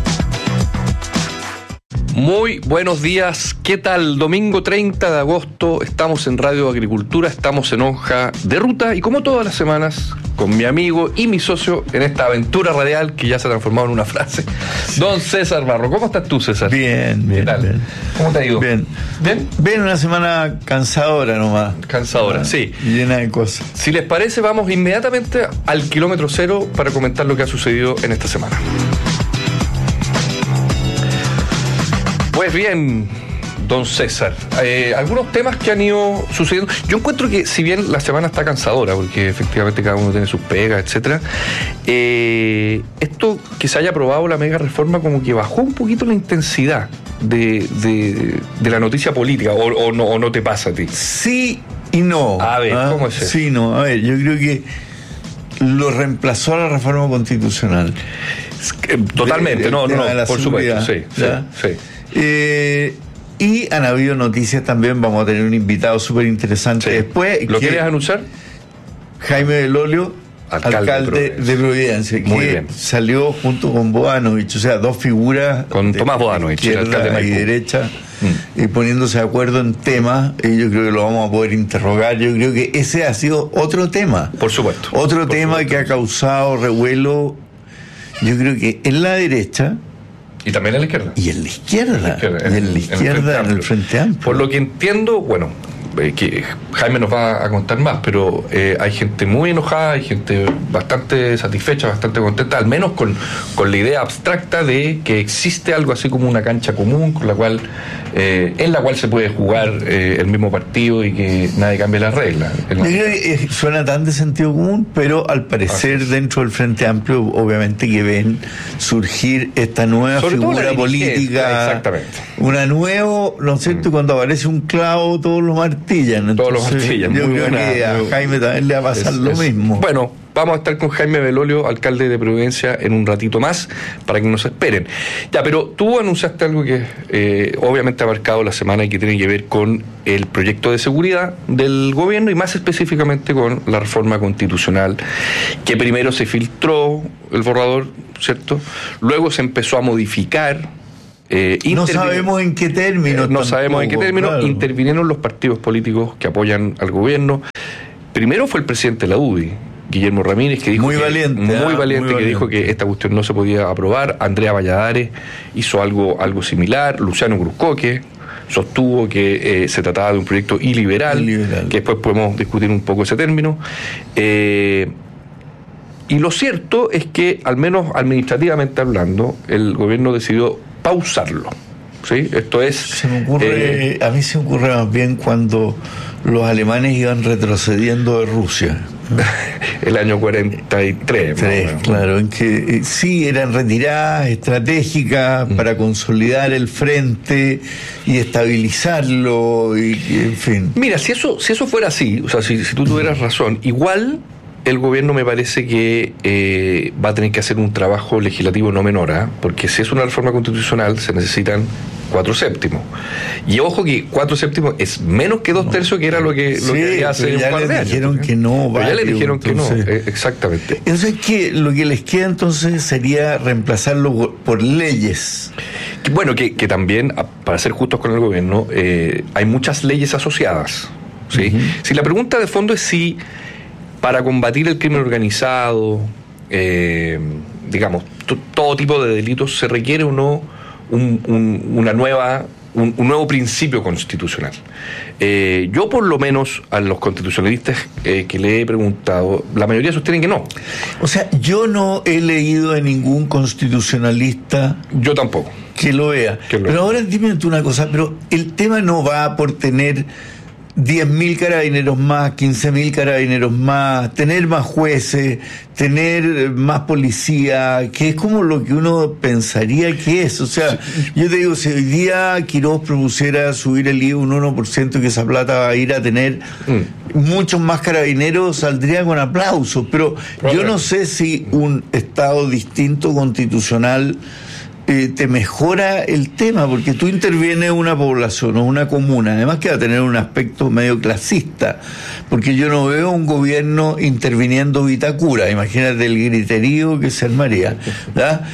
Speaker 11: Muy buenos días, ¿qué tal? Domingo 30 de agosto, estamos en Radio Agricultura, estamos en Hoja de Ruta y como todas las semanas, con mi amigo y mi socio en esta aventura radial que ya se ha transformado en una frase, don César Barro. ¿Cómo estás tú, César?
Speaker 12: Bien, bien.
Speaker 11: ¿Qué tal?
Speaker 12: Bien.
Speaker 11: ¿Cómo te ha ido?
Speaker 12: Bien.
Speaker 11: ¿Bien?
Speaker 12: Bien, una semana cansadora nomás.
Speaker 11: Cansadora, sí.
Speaker 12: Llena de cosas.
Speaker 11: Si les parece, vamos inmediatamente al kilómetro cero para comentar lo que ha sucedido en esta semana. Pues bien, don César, algunos temas que han ido sucediendo. Yo encuentro que si bien la semana está cansadora, porque efectivamente cada uno tiene sus pegas, etcétera, esto que se haya aprobado la mega reforma como que bajó un poquito la intensidad de la noticia política, o no te pasa a ti.
Speaker 12: Sí y no.
Speaker 11: A ver, ¿cómo es eso?
Speaker 12: Sí y no. A ver, yo creo que lo reemplazó a la reforma constitucional.
Speaker 11: Totalmente, por supuesto, sí.
Speaker 12: Y han habido noticias también. Vamos a tener un invitado súper interesante después.
Speaker 11: ¿Lo quieres anunciar?
Speaker 12: Jaime Belolio, alcalde de Providencia, que salió junto con Bodanovich, o sea, dos figuras
Speaker 11: con Tomás Bodanovich,
Speaker 12: izquierda y derecha, y poniéndose de acuerdo en temas. Y yo creo que lo vamos a poder interrogar. Yo creo que ese ha sido otro tema.
Speaker 11: Por supuesto.
Speaker 12: Otro tema que ha causado revuelo, yo creo que en la derecha.
Speaker 11: Y también en la izquierda.
Speaker 12: Y en la izquierda, en el Frente Amplio.
Speaker 11: Por lo que entiendo, bueno, que Jaime nos va a contar más, pero hay gente muy enojada, hay gente bastante satisfecha, bastante contenta, al menos con la idea abstracta de que existe algo así como una cancha común con la cual en la cual se puede jugar el mismo partido y que nadie cambie las reglas.
Speaker 12: Yo creo que suena tan de sentido común, pero al parecer dentro del Frente Amplio obviamente que ven surgir esta nueva figura política.
Speaker 11: Exactamente.
Speaker 12: Una nueva, ¿no es cierto? Cuando aparece un clavo todos los martillan.
Speaker 11: Todos los martillan.
Speaker 12: Yo creo que a Jaime también le va a pasar lo mismo.
Speaker 11: Bueno, vamos a estar con Jaime Belolio, alcalde de Providencia, en un ratito más, para que nos esperen. Ya, pero tú anunciaste algo que obviamente ha marcado la semana y que tiene que ver con el proyecto de seguridad del gobierno y más específicamente con la reforma constitucional, que primero se filtró el borrador, ¿cierto? Luego se empezó a modificar.
Speaker 12: No sabemos en qué término.
Speaker 11: Claro. Intervinieron los partidos políticos que apoyan al gobierno. Primero fue el presidente de la UDI, Guillermo Ramírez, que dijo
Speaker 12: muy valiente,
Speaker 11: dijo que esta cuestión no se podía aprobar. Andrea Valladares hizo algo similar. Luciano Cruzcoque sostuvo que se trataba de un proyecto iliberal, que después podemos discutir un poco ese término. Y lo cierto es que, al menos administrativamente hablando, el gobierno decidió pausarlo. ¿Sí? Esto es...
Speaker 12: a mí se me ocurre más bien cuando los alemanes iban retrocediendo de Rusia.
Speaker 11: El año 43.
Speaker 12: Claro, en que sí eran retiradas estratégicas para consolidar el frente y estabilizarlo, y en fin.
Speaker 11: Mira, si eso fuera así, o sea, si tú tuvieras razón, igual el gobierno me parece que va a tener que hacer un trabajo legislativo no menor, porque si es una reforma constitucional se necesitan 4/7. Y ojo que 4/7 es menos que 2/3, que era lo que hace un par de años.
Speaker 12: Ya
Speaker 11: le dijeron que no, exactamente.
Speaker 12: Entonces, lo que les queda entonces sería reemplazarlo por leyes.
Speaker 11: Bueno, que también, para ser justos con el gobierno, hay muchas leyes asociadas, ¿sí? Uh-huh. Si la pregunta de fondo es si para combatir el crimen organizado, digamos, todo tipo de delitos, se requiere o no un nuevo principio constitucional. Yo, por lo menos, a los constitucionalistas que le he preguntado, la mayoría sostienen que no.
Speaker 12: O sea, yo no he leído a ningún constitucionalista.
Speaker 11: Yo tampoco.
Speaker 12: Que lo vea. Pero ahora dime tú una cosa, pero el tema no va por tener 10.000 carabineros más, 15.000 carabineros más, tener más jueces, tener más policía, que es como lo que uno pensaría que es. O sea, yo te digo, si hoy día Quirós propusiera subir el IVA un 1%, que esa plata va a ir a tener muchos más carabineros, saldría con aplausos. Pero yo no sé si un Estado distinto constitucional te mejora el tema, porque tú intervienes en una población o una comuna, además que va a tener un aspecto medio clasista, porque yo no veo un gobierno interviniendo Vitacura, imagínate el griterío que se armaría, ¿verdad?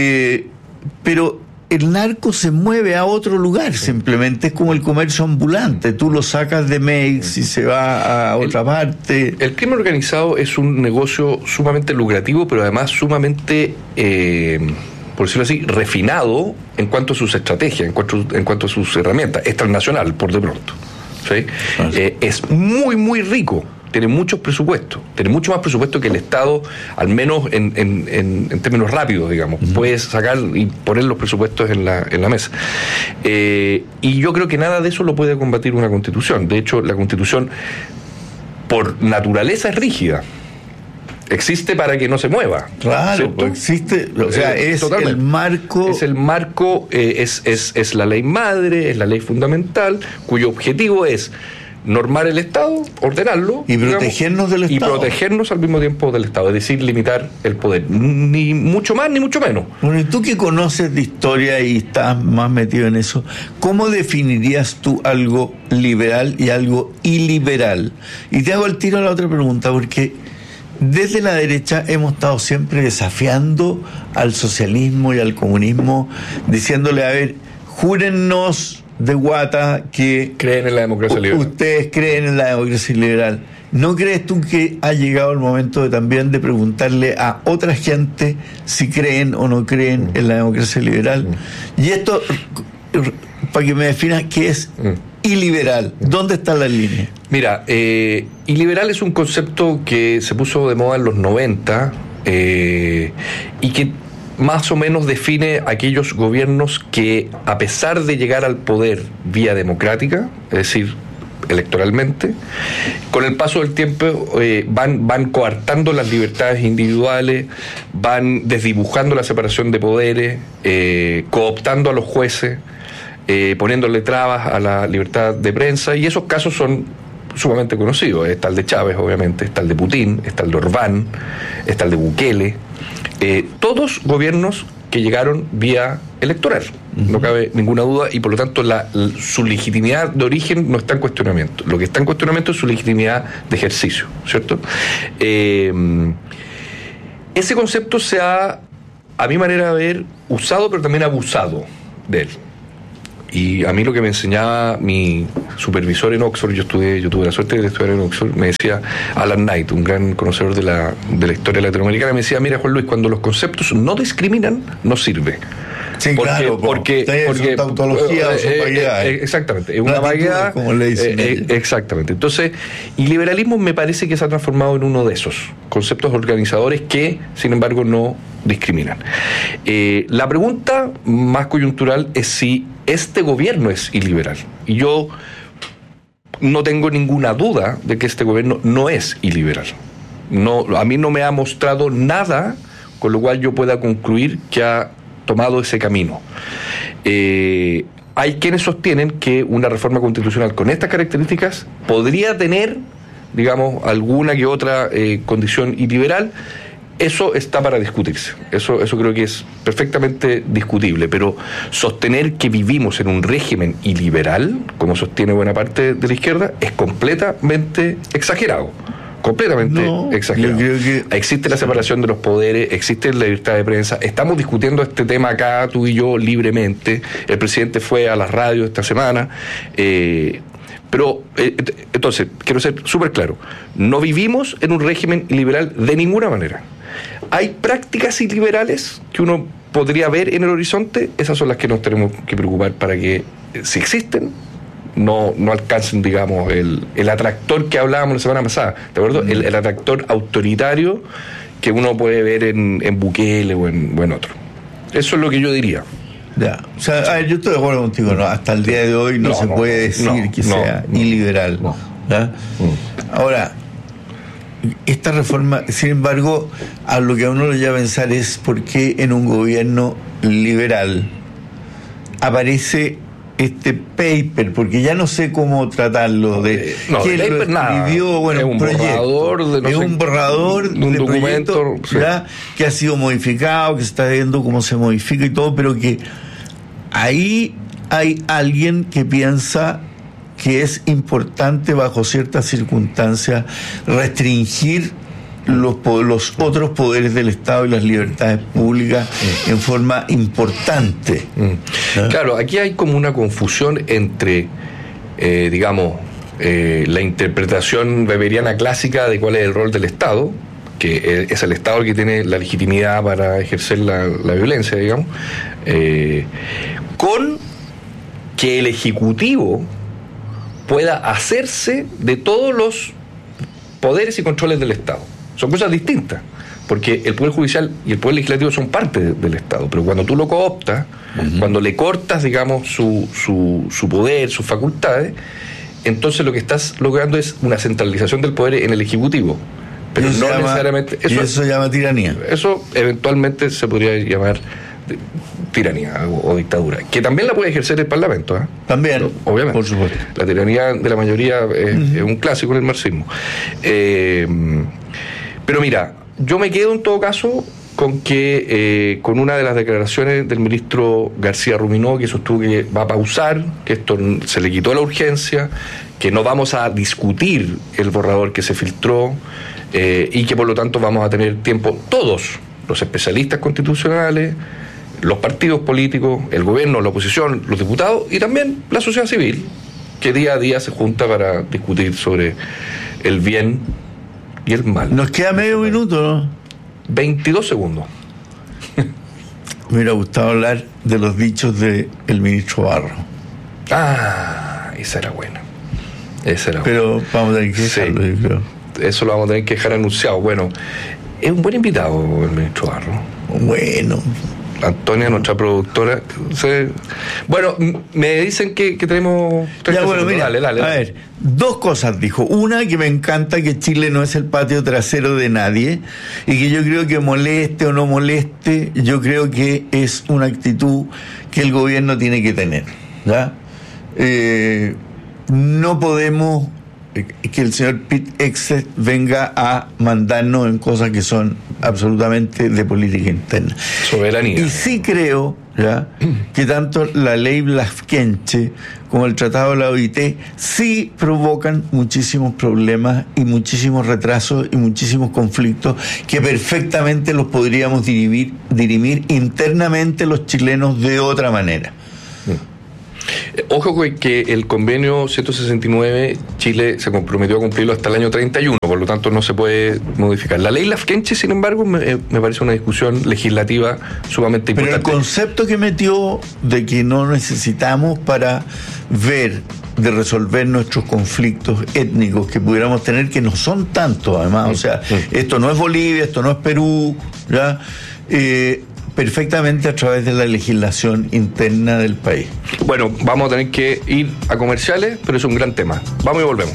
Speaker 12: Pero el narco se mueve a otro lugar, simplemente es como el comercio ambulante, tú lo sacas de Meix y se va a otra parte.
Speaker 11: El crimen organizado es un negocio sumamente lucrativo, pero además sumamente por decirlo así, refinado en cuanto a sus estrategias, en cuanto a sus herramientas. Es transnacional, por de pronto. ¿Sí? Es muy, muy rico. Tiene muchos presupuestos. Tiene mucho más presupuesto que el Estado, al menos en términos rápidos, digamos. Uh-huh. Puedes sacar y poner los presupuestos en la mesa. Y yo creo que nada de eso lo puede combatir una Constitución. De hecho, la Constitución, por naturaleza, es rígida. Existe para que no se mueva.
Speaker 12: Claro, pues existe, o sea, es totalmente. El marco.
Speaker 11: Es el marco, es la ley madre, es la ley fundamental, cuyo objetivo es normar el Estado, ordenarlo.
Speaker 12: Y protegernos del Estado.
Speaker 11: Y protegernos al mismo tiempo del Estado, es decir, limitar el poder. Ni mucho más, ni mucho menos.
Speaker 12: Bueno, y tú que conoces de historia y estás más metido en eso, ¿cómo definirías tú algo liberal y algo iliberal? Y te hago el tiro a la otra pregunta, porque desde la derecha hemos estado siempre desafiando al socialismo y al comunismo, diciéndole, a ver, júrennos de guata que
Speaker 11: creen en la democracia liberal.
Speaker 12: Ustedes creen en la democracia liberal. ¿No crees tú que ha llegado el momento también de preguntarle a otra gente si creen o no creen en la democracia liberal? Y esto, para que me definas, ¿qué es iliberal? ¿Dónde está la línea?
Speaker 11: Mira, iliberal es un concepto que se puso de moda en los 90 y que más o menos define aquellos gobiernos que, a pesar de llegar al poder vía democrática, es decir, electoralmente, con el paso del tiempo van coartando las libertades individuales, van desdibujando la separación de poderes, cooptando a los jueces, poniéndole trabas a la libertad de prensa, y esos casos son sumamente conocidos. Está el de Chávez, obviamente, está el de Putin, está el de Orbán, está el de Bukele. Todos gobiernos que llegaron vía electoral, no cabe ninguna duda, y por lo tanto su legitimidad de origen no está en cuestionamiento. Lo que está en cuestionamiento es su legitimidad de ejercicio, ¿cierto? Ese concepto se ha, a mi manera de ver, usado, pero también abusado de él. Y a mí lo que me enseñaba mi supervisor en Oxford, yo tuve la suerte de estudiar en Oxford, me decía Alan Knight, un gran conocedor de la historia latinoamericana, me decía, mira Juan Luis, cuando los conceptos no discriminan, no sirve.
Speaker 12: Sí, porque tautología o son vaguedades.
Speaker 11: Exactamente, es una vaguedad,
Speaker 12: como le dicen
Speaker 11: exactamente. Entonces, y liberalismo me parece que se ha transformado en uno de esos conceptos organizadores que, sin embargo, no discriminan. La pregunta más coyuntural es si este gobierno es iliberal. Y yo no tengo ninguna duda de que este gobierno no es iliberal. No, a mí no me ha mostrado nada con lo cual yo pueda concluir que ha tomado ese camino. Hay quienes sostienen que una reforma constitucional con estas características podría tener, digamos, alguna que otra condición iliberal. Eso está para discutirse. Eso creo que es perfectamente discutible, pero sostener que vivimos en un régimen iliberal, como sostiene buena parte de la izquierda, es completamente exagerado. Completamente exagerado. Existe la separación de los poderes, existe la libertad de prensa. Estamos discutiendo este tema acá, tú y yo, libremente. El presidente fue a las radios esta semana. Pero, entonces, quiero ser súper claro. No vivimos en un régimen iliberal de ninguna manera. Hay prácticas iliberales que uno podría ver en el horizonte. Esas son las que nos tenemos que preocupar para que, si existen, no alcancen, digamos, el atractor que hablábamos la semana pasada, ¿de acuerdo? El atractor autoritario que uno puede ver en Bukele o en otro. Eso es lo que yo diría.
Speaker 12: Ya, o sea, a ver, yo estoy de acuerdo contigo, ¿no? Hasta el día de hoy no se puede decir que sea iliberal. Ahora, esta reforma, sin embargo, a lo que a uno le lleva a pensar es por qué en un gobierno liberal aparece este paper, porque ya no sé cómo tratarlo de quién lo escribió, bueno,
Speaker 11: es un borrador de,
Speaker 12: es un borrador de un documento que ha sido modificado, que se está viendo cómo se modifica y todo, pero que ahí hay alguien que piensa que es importante bajo ciertas circunstancias restringir los otros poderes del Estado y las libertades públicas en forma importante.
Speaker 11: Claro, aquí hay como una confusión entre, digamos, la interpretación weberiana clásica de cuál es el rol del Estado, que es el Estado el que tiene la legitimidad para ejercer la violencia, digamos, con que el Ejecutivo pueda hacerse de todos los poderes y controles del Estado. Son cosas distintas, porque el Poder Judicial y el Poder Legislativo son parte del Estado, pero cuando tú lo cooptas, cuando le cortas, digamos, su poder, sus facultades, entonces lo que estás logrando es una centralización del poder en el Ejecutivo. Pero no necesariamente...
Speaker 12: Eso se llama tiranía.
Speaker 11: Eso eventualmente se podría llamar tiranía o dictadura, que también la puede ejercer el Parlamento, ¿eh?
Speaker 12: También,
Speaker 11: pero, obviamente,
Speaker 12: por supuesto.
Speaker 11: La tiranía de la mayoría es un clásico en el marxismo. Pero mira, yo me quedo en todo caso con que con una de las declaraciones del ministro García Ruminó, que sostuvo que va a pausar, que esto se le quitó la urgencia, que no vamos a discutir el borrador que se filtró, y que por lo tanto vamos a tener tiempo todos, los especialistas constitucionales, los partidos políticos, el gobierno, la oposición, los diputados y también la sociedad civil, que día a día se junta para discutir sobre el bien y el mal.
Speaker 12: Nos queda medio minuto, ¿no?
Speaker 11: 22 segundos.
Speaker 12: Me hubiera gustado hablar de los dichos del ministro Barro.
Speaker 11: Esa era buena.
Speaker 12: Pero vamos a tener que dejarlo, yo creo.
Speaker 11: Eso lo vamos a tener que dejar anunciado. Bueno, es un buen invitado el ministro Barro.
Speaker 12: Bueno.
Speaker 11: Antonia, nuestra productora. Bueno, me dicen que tenemos...
Speaker 12: Ya, bueno, mira, dale. A ver, dos cosas dijo. Una, que me encanta que Chile no es el patio trasero de nadie, y que yo creo que moleste o no moleste, yo creo que es una actitud que el gobierno tiene que tener, ¿ya? No podemos que el señor Pete Hegseth venga a mandarnos en cosas que son absolutamente de política interna.
Speaker 11: Soberanía.
Speaker 12: Y sí creo que tanto la ley Lafkenche como el tratado de la OIT sí provocan muchísimos problemas y muchísimos retrasos y muchísimos conflictos que perfectamente los podríamos dirimir internamente los chilenos de otra manera.
Speaker 11: Ojo que el convenio 169 Chile se comprometió a cumplirlo hasta el año 31, por lo tanto no se puede modificar. La ley Lafkenche, sin embargo, me parece una discusión legislativa sumamente importante.
Speaker 12: Pero el concepto que metió de que no necesitamos para de resolver nuestros conflictos étnicos que pudiéramos tener, que no son tantos además, o sea, esto no es Bolivia, esto no es Perú, ¿ya? Perfectamente a través de la legislación interna del país.
Speaker 11: Bueno, vamos a tener que ir a comerciales, pero es un gran tema. Vamos y volvemos.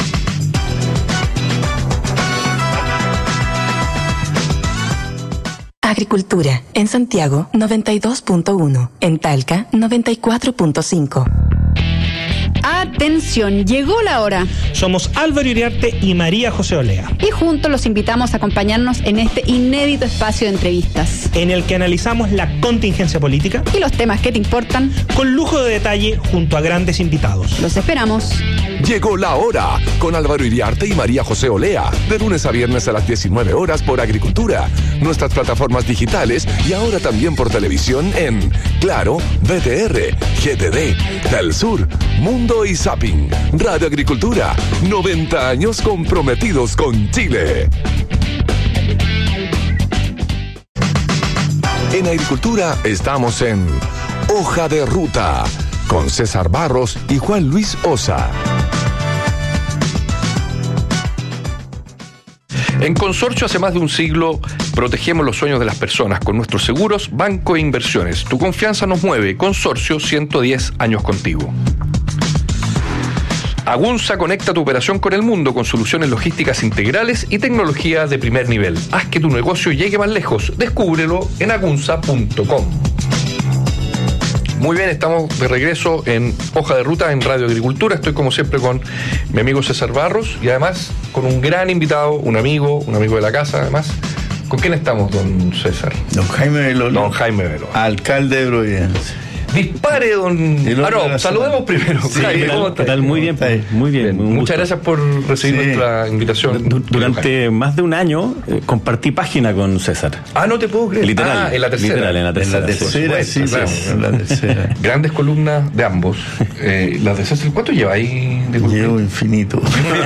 Speaker 4: Agricultura. En Santiago, 92.1. En Talca, 94.5.
Speaker 13: Atención, llegó la hora.
Speaker 14: Somos Álvaro Iriarte y María José Olea.
Speaker 13: Y juntos los invitamos a acompañarnos en este inédito espacio de entrevistas,
Speaker 14: en el que analizamos la contingencia política
Speaker 13: y los temas que te importan,
Speaker 14: con lujo de detalle junto a grandes invitados.
Speaker 13: Los esperamos.
Speaker 6: Llegó la hora con Álvaro Iriarte y María José Olea, de lunes a viernes a las 19 horas por Agricultura, nuestras plataformas digitales y ahora también por televisión en Claro, BTR, GTD, Telesur, Mundo y Zapping. Radio Agricultura, 90 años comprometidos con Chile. En Agricultura estamos en Hoja de Ruta, con César Barros y Juan Luis Osa.
Speaker 11: En Consorcio, hace más de un siglo, protegemos los sueños de las personas con nuestros seguros, banco e inversiones. Tu confianza nos mueve. Consorcio, 110 años contigo. Agunza conecta tu operación con el mundo con soluciones logísticas integrales y tecnología de primer nivel. Haz que tu negocio llegue más lejos. Descúbrelo en agunza.com. Muy bien, estamos de regreso en Hoja de Ruta en Radio Agricultura. Estoy como siempre con mi amigo César Barros y además con un gran invitado, un amigo de la casa además. ¿Con quién estamos, don César?
Speaker 12: Don Jaime Belolo.
Speaker 11: Don Jaime Belolo.
Speaker 12: Alcalde de Providencia.
Speaker 11: Dispare, don... saludemos primero.
Speaker 15: Sí, Jaime, ¿qué tal? Muy bien, muy bien.
Speaker 11: Muchas gracias por recibir nuestra invitación.
Speaker 15: Durante más de un año compartí página con César.
Speaker 11: No te puedo creer.
Speaker 15: Literal.
Speaker 11: En la tercera.
Speaker 15: Literal, en la tercera.
Speaker 12: Sí, claro. En la tercera.
Speaker 11: Grandes columnas de ambos. Las de César, ¿cuánto lleva ahí?
Speaker 12: Llevo infinito.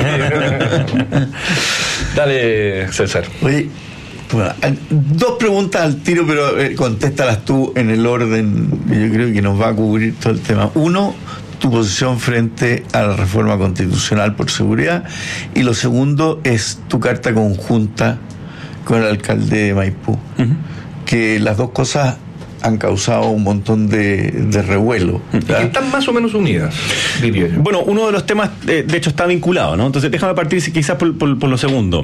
Speaker 11: Dale, César.
Speaker 12: Oye, bueno, dos preguntas al tiro, pero contéstalas tú en el orden. Yo creo que nos va a cubrir todo el tema. Uno, tu posición frente a la reforma constitucional por seguridad. Y lo segundo es tu carta conjunta con el alcalde de Maipú. Que las dos cosas han causado un montón de revuelo.
Speaker 11: ¿Verdad? Están más o menos unidas, diría yo.
Speaker 15: Bueno, uno de los temas, de hecho, está vinculado, ¿no? Entonces, déjame partir quizás por lo segundo.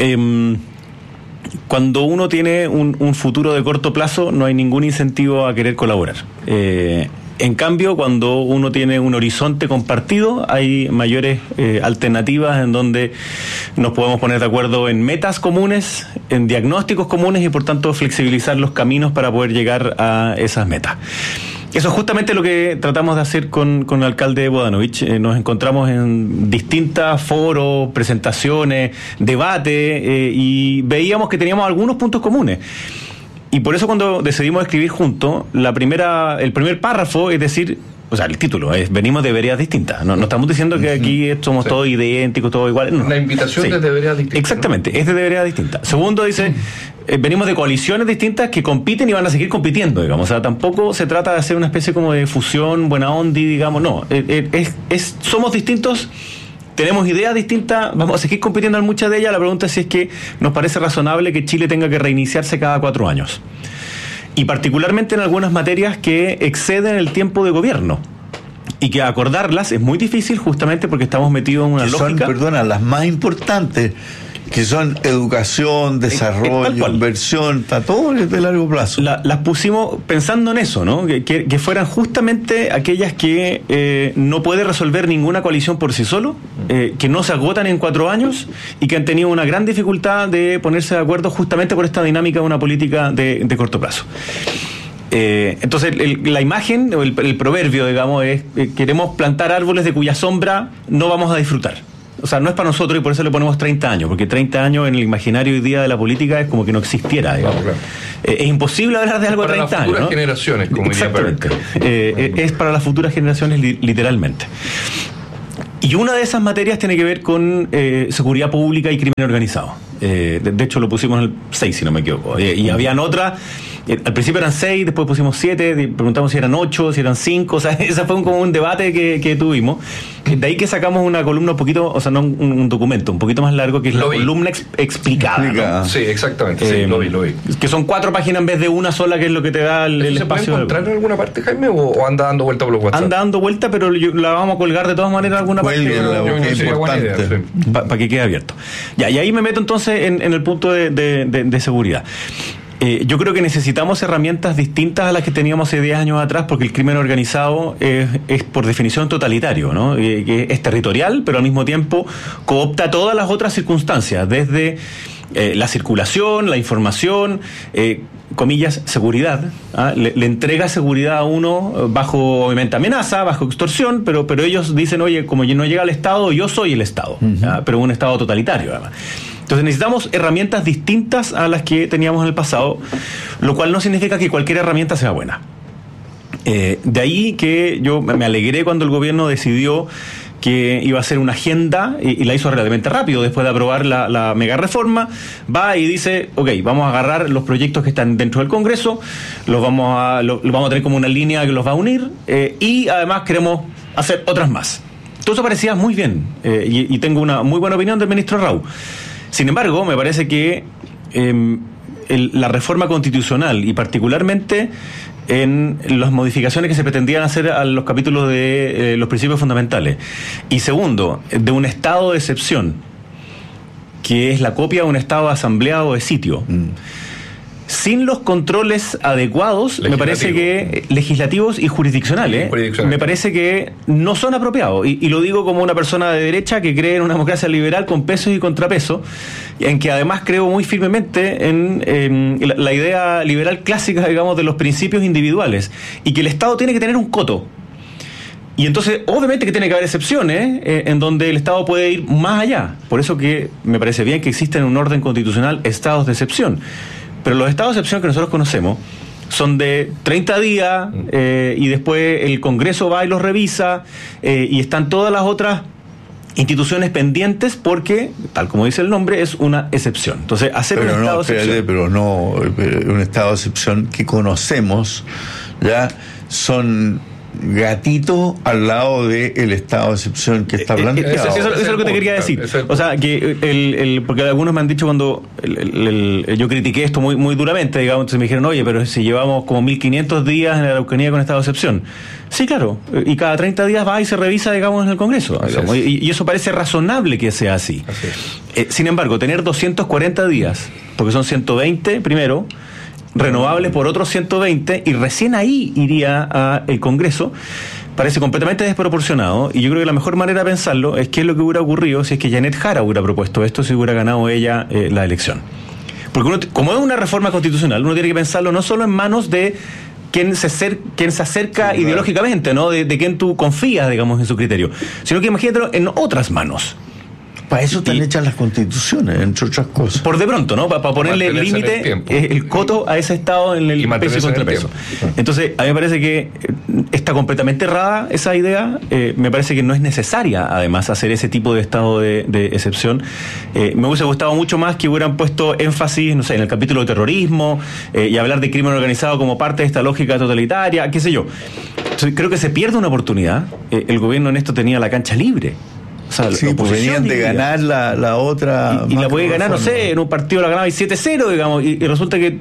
Speaker 15: Cuando uno tiene un futuro de corto plazo, no hay ningún incentivo a querer colaborar. En cambio, cuando uno tiene un horizonte compartido, hay mayores alternativas en donde nos podemos poner de acuerdo en metas comunes, en diagnósticos comunes y, por tanto, flexibilizar los caminos para poder llegar a esas metas. Eso es justamente lo que tratamos de hacer con el alcalde Bodanovich. Nos encontramos en distintos foros, presentaciones, debates, y veíamos que teníamos algunos puntos comunes. Y por eso, cuando decidimos escribir juntos, el primer párrafo es decir, o sea, el título es: venimos de veredas distintas. No estamos diciendo que aquí somos todos idénticos, todos iguales. No.
Speaker 11: La invitación es de veredas distintas.
Speaker 15: Exactamente, ¿no? Es de veredas distintas. Segundo, dice, venimos de coaliciones distintas que compiten y van a seguir compitiendo, digamos. O sea, tampoco se trata de hacer una especie como de fusión, buena onda, digamos. No, somos distintos. Tenemos ideas distintas, vamos a seguir compitiendo en muchas de ellas. La pregunta es si es que nos parece razonable que Chile tenga que reiniciarse cada 4 años. Y particularmente en algunas materias que exceden el tiempo de gobierno. Y que acordarlas es muy difícil justamente porque estamos metidos en una lógica...
Speaker 12: Son, las más importantes, que son educación, desarrollo, inversión, está todo de largo plazo.
Speaker 15: Las pusimos pensando en eso, ¿no? Que fueran justamente aquellas que no puede resolver ninguna coalición por sí solo que no se agotan en 4 años y que han tenido una gran dificultad de ponerse de acuerdo justamente por esta dinámica de una política de corto plazo. Entonces la imagen o el proverbio, digamos, es queremos plantar árboles de cuya sombra no vamos a disfrutar. O sea, no es para nosotros y por eso le ponemos 30 años, porque 30 años en el imaginario hoy día de la política es como que no existiera, digamos. Claro. Es imposible hablar de algo de 30 años, ¿no?
Speaker 11: Para las futuras generaciones, como diría Perker.
Speaker 15: Es para las futuras generaciones literalmente. Y una de esas materias tiene que ver con seguridad pública y crimen organizado. De hecho, lo pusimos en el 6, si no me equivoco. Y habían otras. Al principio eran 6, después pusimos 7, preguntamos si eran 8, si eran 5, o sea, ese fue como un debate que tuvimos. De ahí que sacamos una columna un poquito, o sea, no un documento, un poquito más largo, que es la columna explicada, ¿no?
Speaker 11: Sí, exactamente, sí, lo vi.
Speaker 15: Que son 4 páginas en vez de una sola, que es lo que te da el espacio.
Speaker 11: ¿Se puede encontrar en alguna parte, Jaime, o anda dando vuelta por los WhatsApp?
Speaker 15: Anda dando vuelta, pero la vamos a colgar de todas maneras en alguna parte. Para que quede abierto. Ya, y ahí me meto entonces en el punto de seguridad. Yo creo que necesitamos herramientas distintas a las que teníamos hace 10 años atrás, porque el crimen organizado es por definición totalitario, ¿no? Es territorial, pero al mismo tiempo coopta todas las otras circunstancias, desde la circulación, la información, comillas, seguridad, le entrega seguridad a uno bajo, obviamente, amenaza, bajo extorsión, pero ellos dicen, oye, como no llega al Estado, yo soy el Estado, pero un Estado totalitario, además. Entonces necesitamos herramientas distintas a las que teníamos en el pasado, lo cual no significa que cualquier herramienta sea buena. De ahí que yo me alegré cuando el gobierno decidió que iba a hacer una agenda y la hizo relativamente rápido después de aprobar la mega reforma. Va y dice, ok, vamos a agarrar los proyectos que están dentro del Congreso, los vamos a tener como una línea que los va a unir, y además queremos hacer otras más. Todo eso parecía muy bien, y tengo una muy buena opinión del ministro Rau. Sin embargo, me parece que la reforma constitucional y particularmente en las modificaciones que se pretendían hacer a los capítulos de los principios fundamentales, y segundo, de un estado de excepción, que es la copia de un estado de asamblea o de sitio, sin los controles adecuados, me parece que legislativos y jurisdiccionales, me parece que no son apropiados. Y lo digo como una persona de derecha que cree en una democracia liberal con pesos y contrapesos, en que además creo muy firmemente en la idea liberal clásica, digamos, de los principios individuales, y que el Estado tiene que tener un coto. Y entonces, obviamente que tiene que haber excepciones en donde el Estado puede ir más allá. Por eso que me parece bien que existen en un orden constitucional estados de excepción. Pero los estados de excepción que nosotros conocemos son de 30 días y después el Congreso va y los revisa, y están todas las otras instituciones pendientes porque, tal como dice el nombre, es una excepción. Entonces, hacer un estado de excepción...
Speaker 12: Pero un estado de excepción que conocemos ya son... gatito al lado del estado de excepción que está planteado.
Speaker 15: Eso es lo que te quería decir. O sea, que porque algunos me han dicho cuando yo critiqué esto muy, muy duramente, digamos, entonces me dijeron, oye, pero si llevamos como 1500 días en la Araucanía con estado de excepción. Sí, claro, y cada 30 días va y se revisa, digamos, en el Congreso. Digamos, y eso parece razonable que sea así. Sin embargo, tener 240 días, porque son 120 primero, renovables por otros 120, y recién ahí iría al Congreso, parece completamente desproporcionado. Y yo creo que la mejor manera de pensarlo es qué es lo que hubiera ocurrido si es que Janet Jara hubiera propuesto esto, si hubiera ganado ella la elección. Porque uno, como es una reforma constitucional, uno tiene que pensarlo no solo en manos de quien se acerca ideológicamente, ¿no? De quien tú confías, digamos, en su criterio, sino que imagínatelo en otras manos.
Speaker 12: Para eso están hechas las constituciones, entre otras cosas.
Speaker 15: Por de pronto, ¿no? Para ponerle el límite, el coto a ese Estado en el peso y contrapeso. Entonces, a mí me parece que está completamente errada esa idea. Me parece que no es necesaria, además, hacer ese tipo de estado de excepción. Me hubiese gustado mucho más que hubieran puesto énfasis, no sé, en el capítulo de terrorismo, y hablar de crimen organizado como parte de esta lógica totalitaria, qué sé yo. Entonces, creo que se pierde una oportunidad. El gobierno en esto tenía la cancha libre.
Speaker 12: O sea, sí, pues venían de ganar la otra.
Speaker 15: Y la puede ganar, no sé, en un partido la ganaba y 7-0, digamos, y resulta que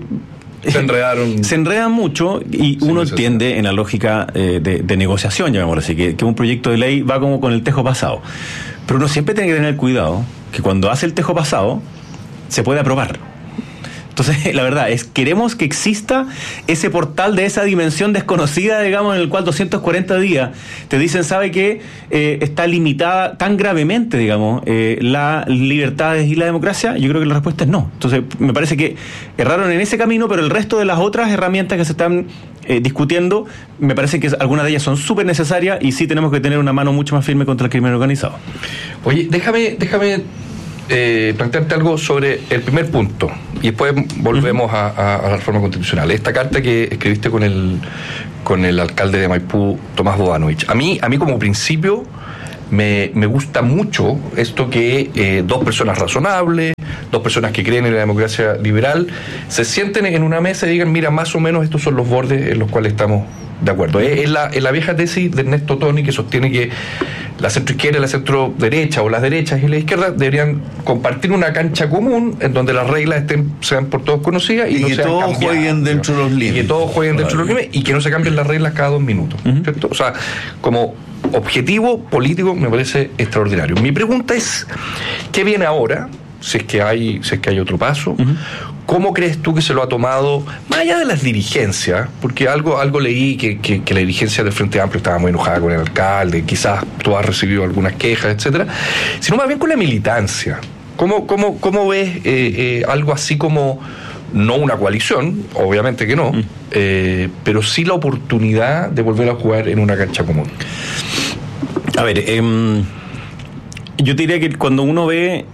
Speaker 15: se enredan mucho, y uno entiende en la lógica de negociación, llamémoslo así, que un proyecto de ley va como con el tejo pasado. Pero uno siempre tiene que tener cuidado que cuando hace el tejo pasado se puede aprobar. Entonces, la verdad es, queremos que exista ese portal de esa dimensión desconocida, digamos, en el cual 240 días te dicen, ¿sabe qué? Está limitada tan gravemente, digamos, las libertades y la democracia. Yo creo que la respuesta es no. Entonces, me parece que erraron en ese camino, pero el resto de las otras herramientas que se están discutiendo, me parece que algunas de ellas son súper necesarias y sí tenemos que tener una mano mucho más firme contra el crimen organizado.
Speaker 11: Oye, déjame plantearte algo sobre el primer punto y después volvemos a la reforma constitucional. Esta carta que escribiste con el alcalde de Maipú, Tomás Bodanovich. A mí como principio me gusta mucho esto que dos personas razonables, dos personas que creen en la democracia liberal, se sienten en una mesa y digan, mira, más o menos estos son los bordes en los cuales estamos de acuerdo. Es la vieja tesis de Ernesto Toni, que sostiene que la centroizquierda y la centroderecha, o las derechas y la izquierda, deberían compartir una cancha común en donde las reglas sean por todos conocidas y no
Speaker 12: que
Speaker 11: sean
Speaker 12: todos
Speaker 11: cambiadas,
Speaker 12: jueguen dentro de los límites.
Speaker 11: Y que todos jueguen dentro de los límites y que no se cambien las reglas cada 2 minutos. ¿Cierto? O sea, como objetivo político me parece extraordinario. Mi pregunta es, ¿qué viene ahora? Si es que hay otro paso. ¿Cómo crees tú que se lo ha tomado, más allá de las dirigencias? Porque algo leí que la dirigencia del Frente Amplio estaba muy enojada con el alcalde, quizás tú has recibido algunas quejas, etcétera, sino más bien con la militancia. ¿Cómo ves algo así como, no una coalición, obviamente que no, pero sí la oportunidad de volver a jugar en una cancha común?
Speaker 15: A ver, yo te diría que cuando uno ve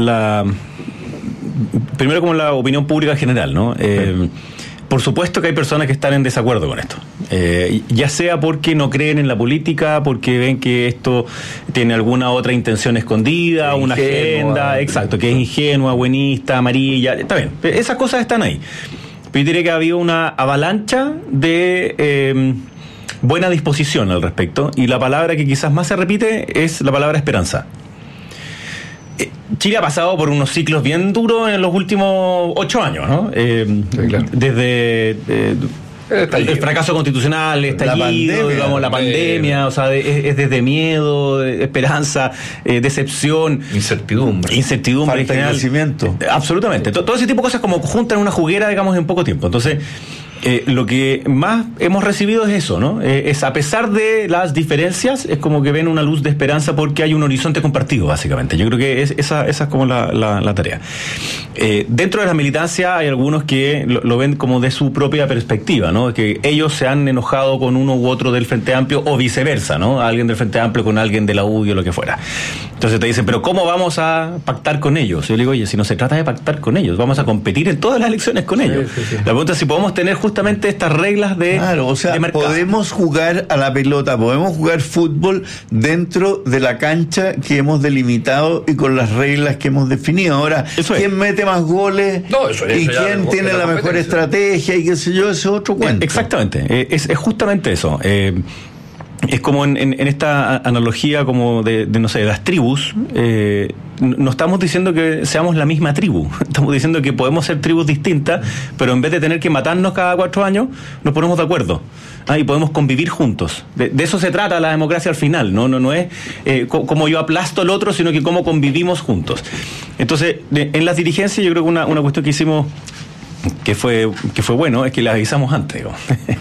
Speaker 15: primero como la opinión pública general, ¿no? Por supuesto que hay personas que están en desacuerdo con esto, ya sea porque no creen en la política, porque ven que esto tiene alguna otra intención escondida, una agenda, exacto, que es ingenua, buenista, amarilla, está bien, esas cosas están ahí. Pero yo diría que ha habido una avalancha de buena disposición al respecto, y la palabra que quizás más se repite es la palabra esperanza. Chile ha pasado por unos ciclos bien duros en los últimos 8 años, ¿no? Sí, claro. Desde el fracaso constitucional, la pandemia, o sea, es desde miedo, esperanza, decepción, incertidumbre
Speaker 12: falta
Speaker 15: en general,
Speaker 12: de crecimiento.
Speaker 15: Absolutamente. Todo ese tipo de cosas como juntan una juguera, digamos, en poco tiempo. Entonces, lo que más hemos recibido es eso, ¿no? Es, a pesar de las diferencias, es como que ven una luz de esperanza porque hay un horizonte compartido, básicamente. Yo creo que esa es como la tarea. Dentro de la militancia hay algunos que lo ven como de su propia perspectiva, ¿no? Que ellos se han enojado con uno u otro del Frente Amplio o viceversa, ¿no? Alguien del Frente Amplio con alguien de la UDI o lo que fuera. Entonces te dicen, pero ¿cómo vamos a pactar con ellos? Yo le digo, oye, si no se trata de pactar con ellos, vamos a competir en todas las elecciones con ellos. Sí. La pregunta es si podemos tener justamente estas reglas de
Speaker 12: claro, o sea, de mercado. Podemos jugar a la pelota, podemos jugar fútbol dentro de la cancha que hemos delimitado y con las reglas que hemos definido. Ahora, ¿quién mete más goles? Y quién tiene la mejor estrategia y qué sé yo, ese es otro cuento.
Speaker 15: Exactamente, es justamente eso. Es como en esta analogía como de no sé, de las tribus. No estamos diciendo que seamos la misma tribu, estamos diciendo que podemos ser tribus distintas, pero en vez de tener que matarnos cada 4 años, nos ponemos de acuerdo y podemos convivir juntos. De eso se trata la democracia al final, no es como yo aplasto al otro, sino que cómo convivimos juntos. Entonces, en las dirigencias yo creo que una cuestión que hicimos que fue bueno es que le avisamos antes, ¿no?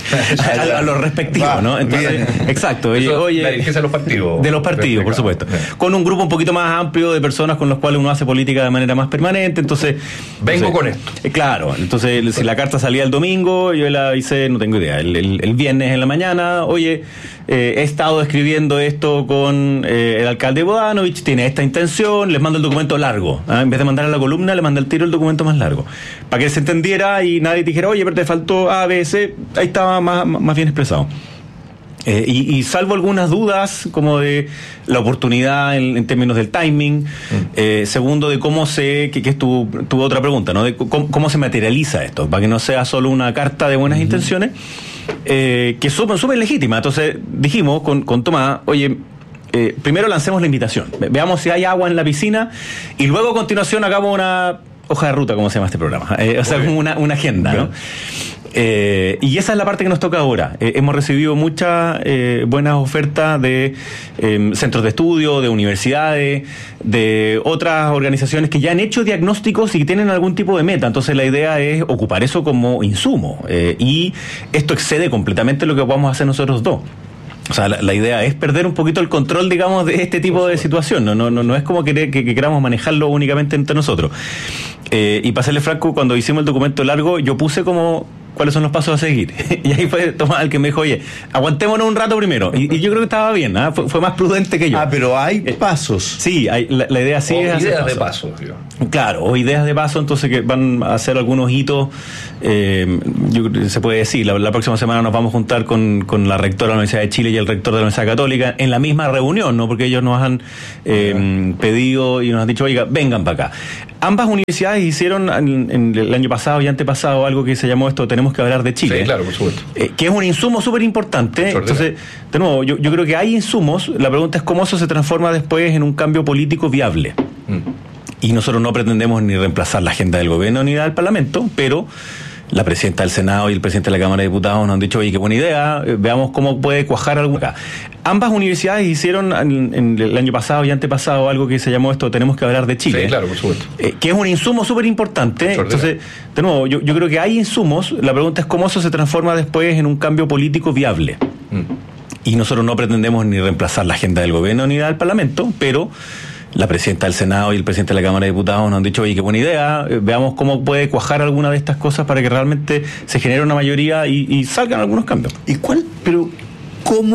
Speaker 15: a los respectivos, ¿no? Entonces, exacto. Oye,
Speaker 11: la dirigencia de los partidos,
Speaker 15: por supuesto, con un grupo un poquito más amplio de personas con los cuales uno hace política de manera más permanente. Entonces
Speaker 11: vengo con esto.
Speaker 15: Claro, entonces si la carta salía el domingo, yo la hice, no tengo idea, el viernes en la mañana, oye, he estado escribiendo esto con el alcalde Bodanovich, tiene esta intención, les mando el documento largo, en vez de mandar a la columna, le mandé al tiro el documento más largo, para que se entendiera y nadie te dijera, oye, pero te faltó A, B, C, ahí estaba más bien expresado. Y salvo algunas dudas como de la oportunidad en términos del timing, segundo de cómo que es tu otra pregunta, ¿no? De cómo se materializa esto, para que no sea solo una carta de buenas intenciones, que es súper legítima. Entonces dijimos con Tomás, oye, primero lancemos la invitación, veamos si hay agua en la piscina y luego a continuación hagamos una hoja de ruta, como se llama este programa, o sea, como una agenda, ¿no? Y esa es la parte que nos toca ahora. Hemos recibido muchas buenas ofertas de centros de estudio, de universidades, de otras organizaciones que ya han hecho diagnósticos y que tienen algún tipo de meta. Entonces la idea es ocupar eso como insumo. Y esto excede completamente lo que podamos hacer nosotros dos. O sea, la idea es perder un poquito el control, digamos, de este tipo de situación. No es como que queramos manejarlo únicamente entre nosotros. Y para serle franco, cuando hicimos el documento largo, yo puse como cuáles son los pasos a seguir. Y ahí fue Tomás el que me dijo, oye, aguantémonos un rato primero. Y yo creo que estaba bien, ¿eh? Fue más prudente que yo.
Speaker 12: Pero hay pasos.
Speaker 15: Sí, la idea sí es hacer
Speaker 11: ideas de paso.
Speaker 15: Claro, o ideas de paso, entonces que van a hacer algunos hitos. Se puede decir, la próxima semana nos vamos a juntar con la rectora de la Universidad de Chile y el rector de la Universidad Católica en la misma reunión, ¿no? Porque ellos nos han pedido y nos han dicho, oiga, vengan para acá. Ambas universidades hicieron en el año pasado y antepasado algo que se llamó esto, tenemos que hablar de Chile.
Speaker 11: Sí, claro, por supuesto.
Speaker 15: Que es un insumo súper importante. Entonces, de nuevo, yo creo que hay insumos. La pregunta es cómo eso se transforma después en un cambio político viable. Y nosotros no pretendemos ni reemplazar la agenda del gobierno ni del Parlamento, pero la presidenta del Senado y el presidente de la Cámara de Diputados nos han dicho, oye, qué buena idea, veamos cómo puede cuajar algo acá. Ambas universidades hicieron en el año pasado y antepasado algo que se llamó esto, tenemos que hablar de Chile.
Speaker 11: Sí, claro, por supuesto.
Speaker 15: Que es un insumo súper importante. Entonces, de nuevo, yo creo que hay insumos. La pregunta es cómo eso se transforma después en un cambio político viable. Y nosotros no pretendemos ni reemplazar la agenda del gobierno ni del Parlamento, pero la presidenta del Senado y el presidente de la Cámara de Diputados nos han dicho, oye, qué buena idea, veamos cómo puede cuajar alguna de estas cosas para que realmente se genere una mayoría y salgan algunos cambios.
Speaker 12: ¿Cómo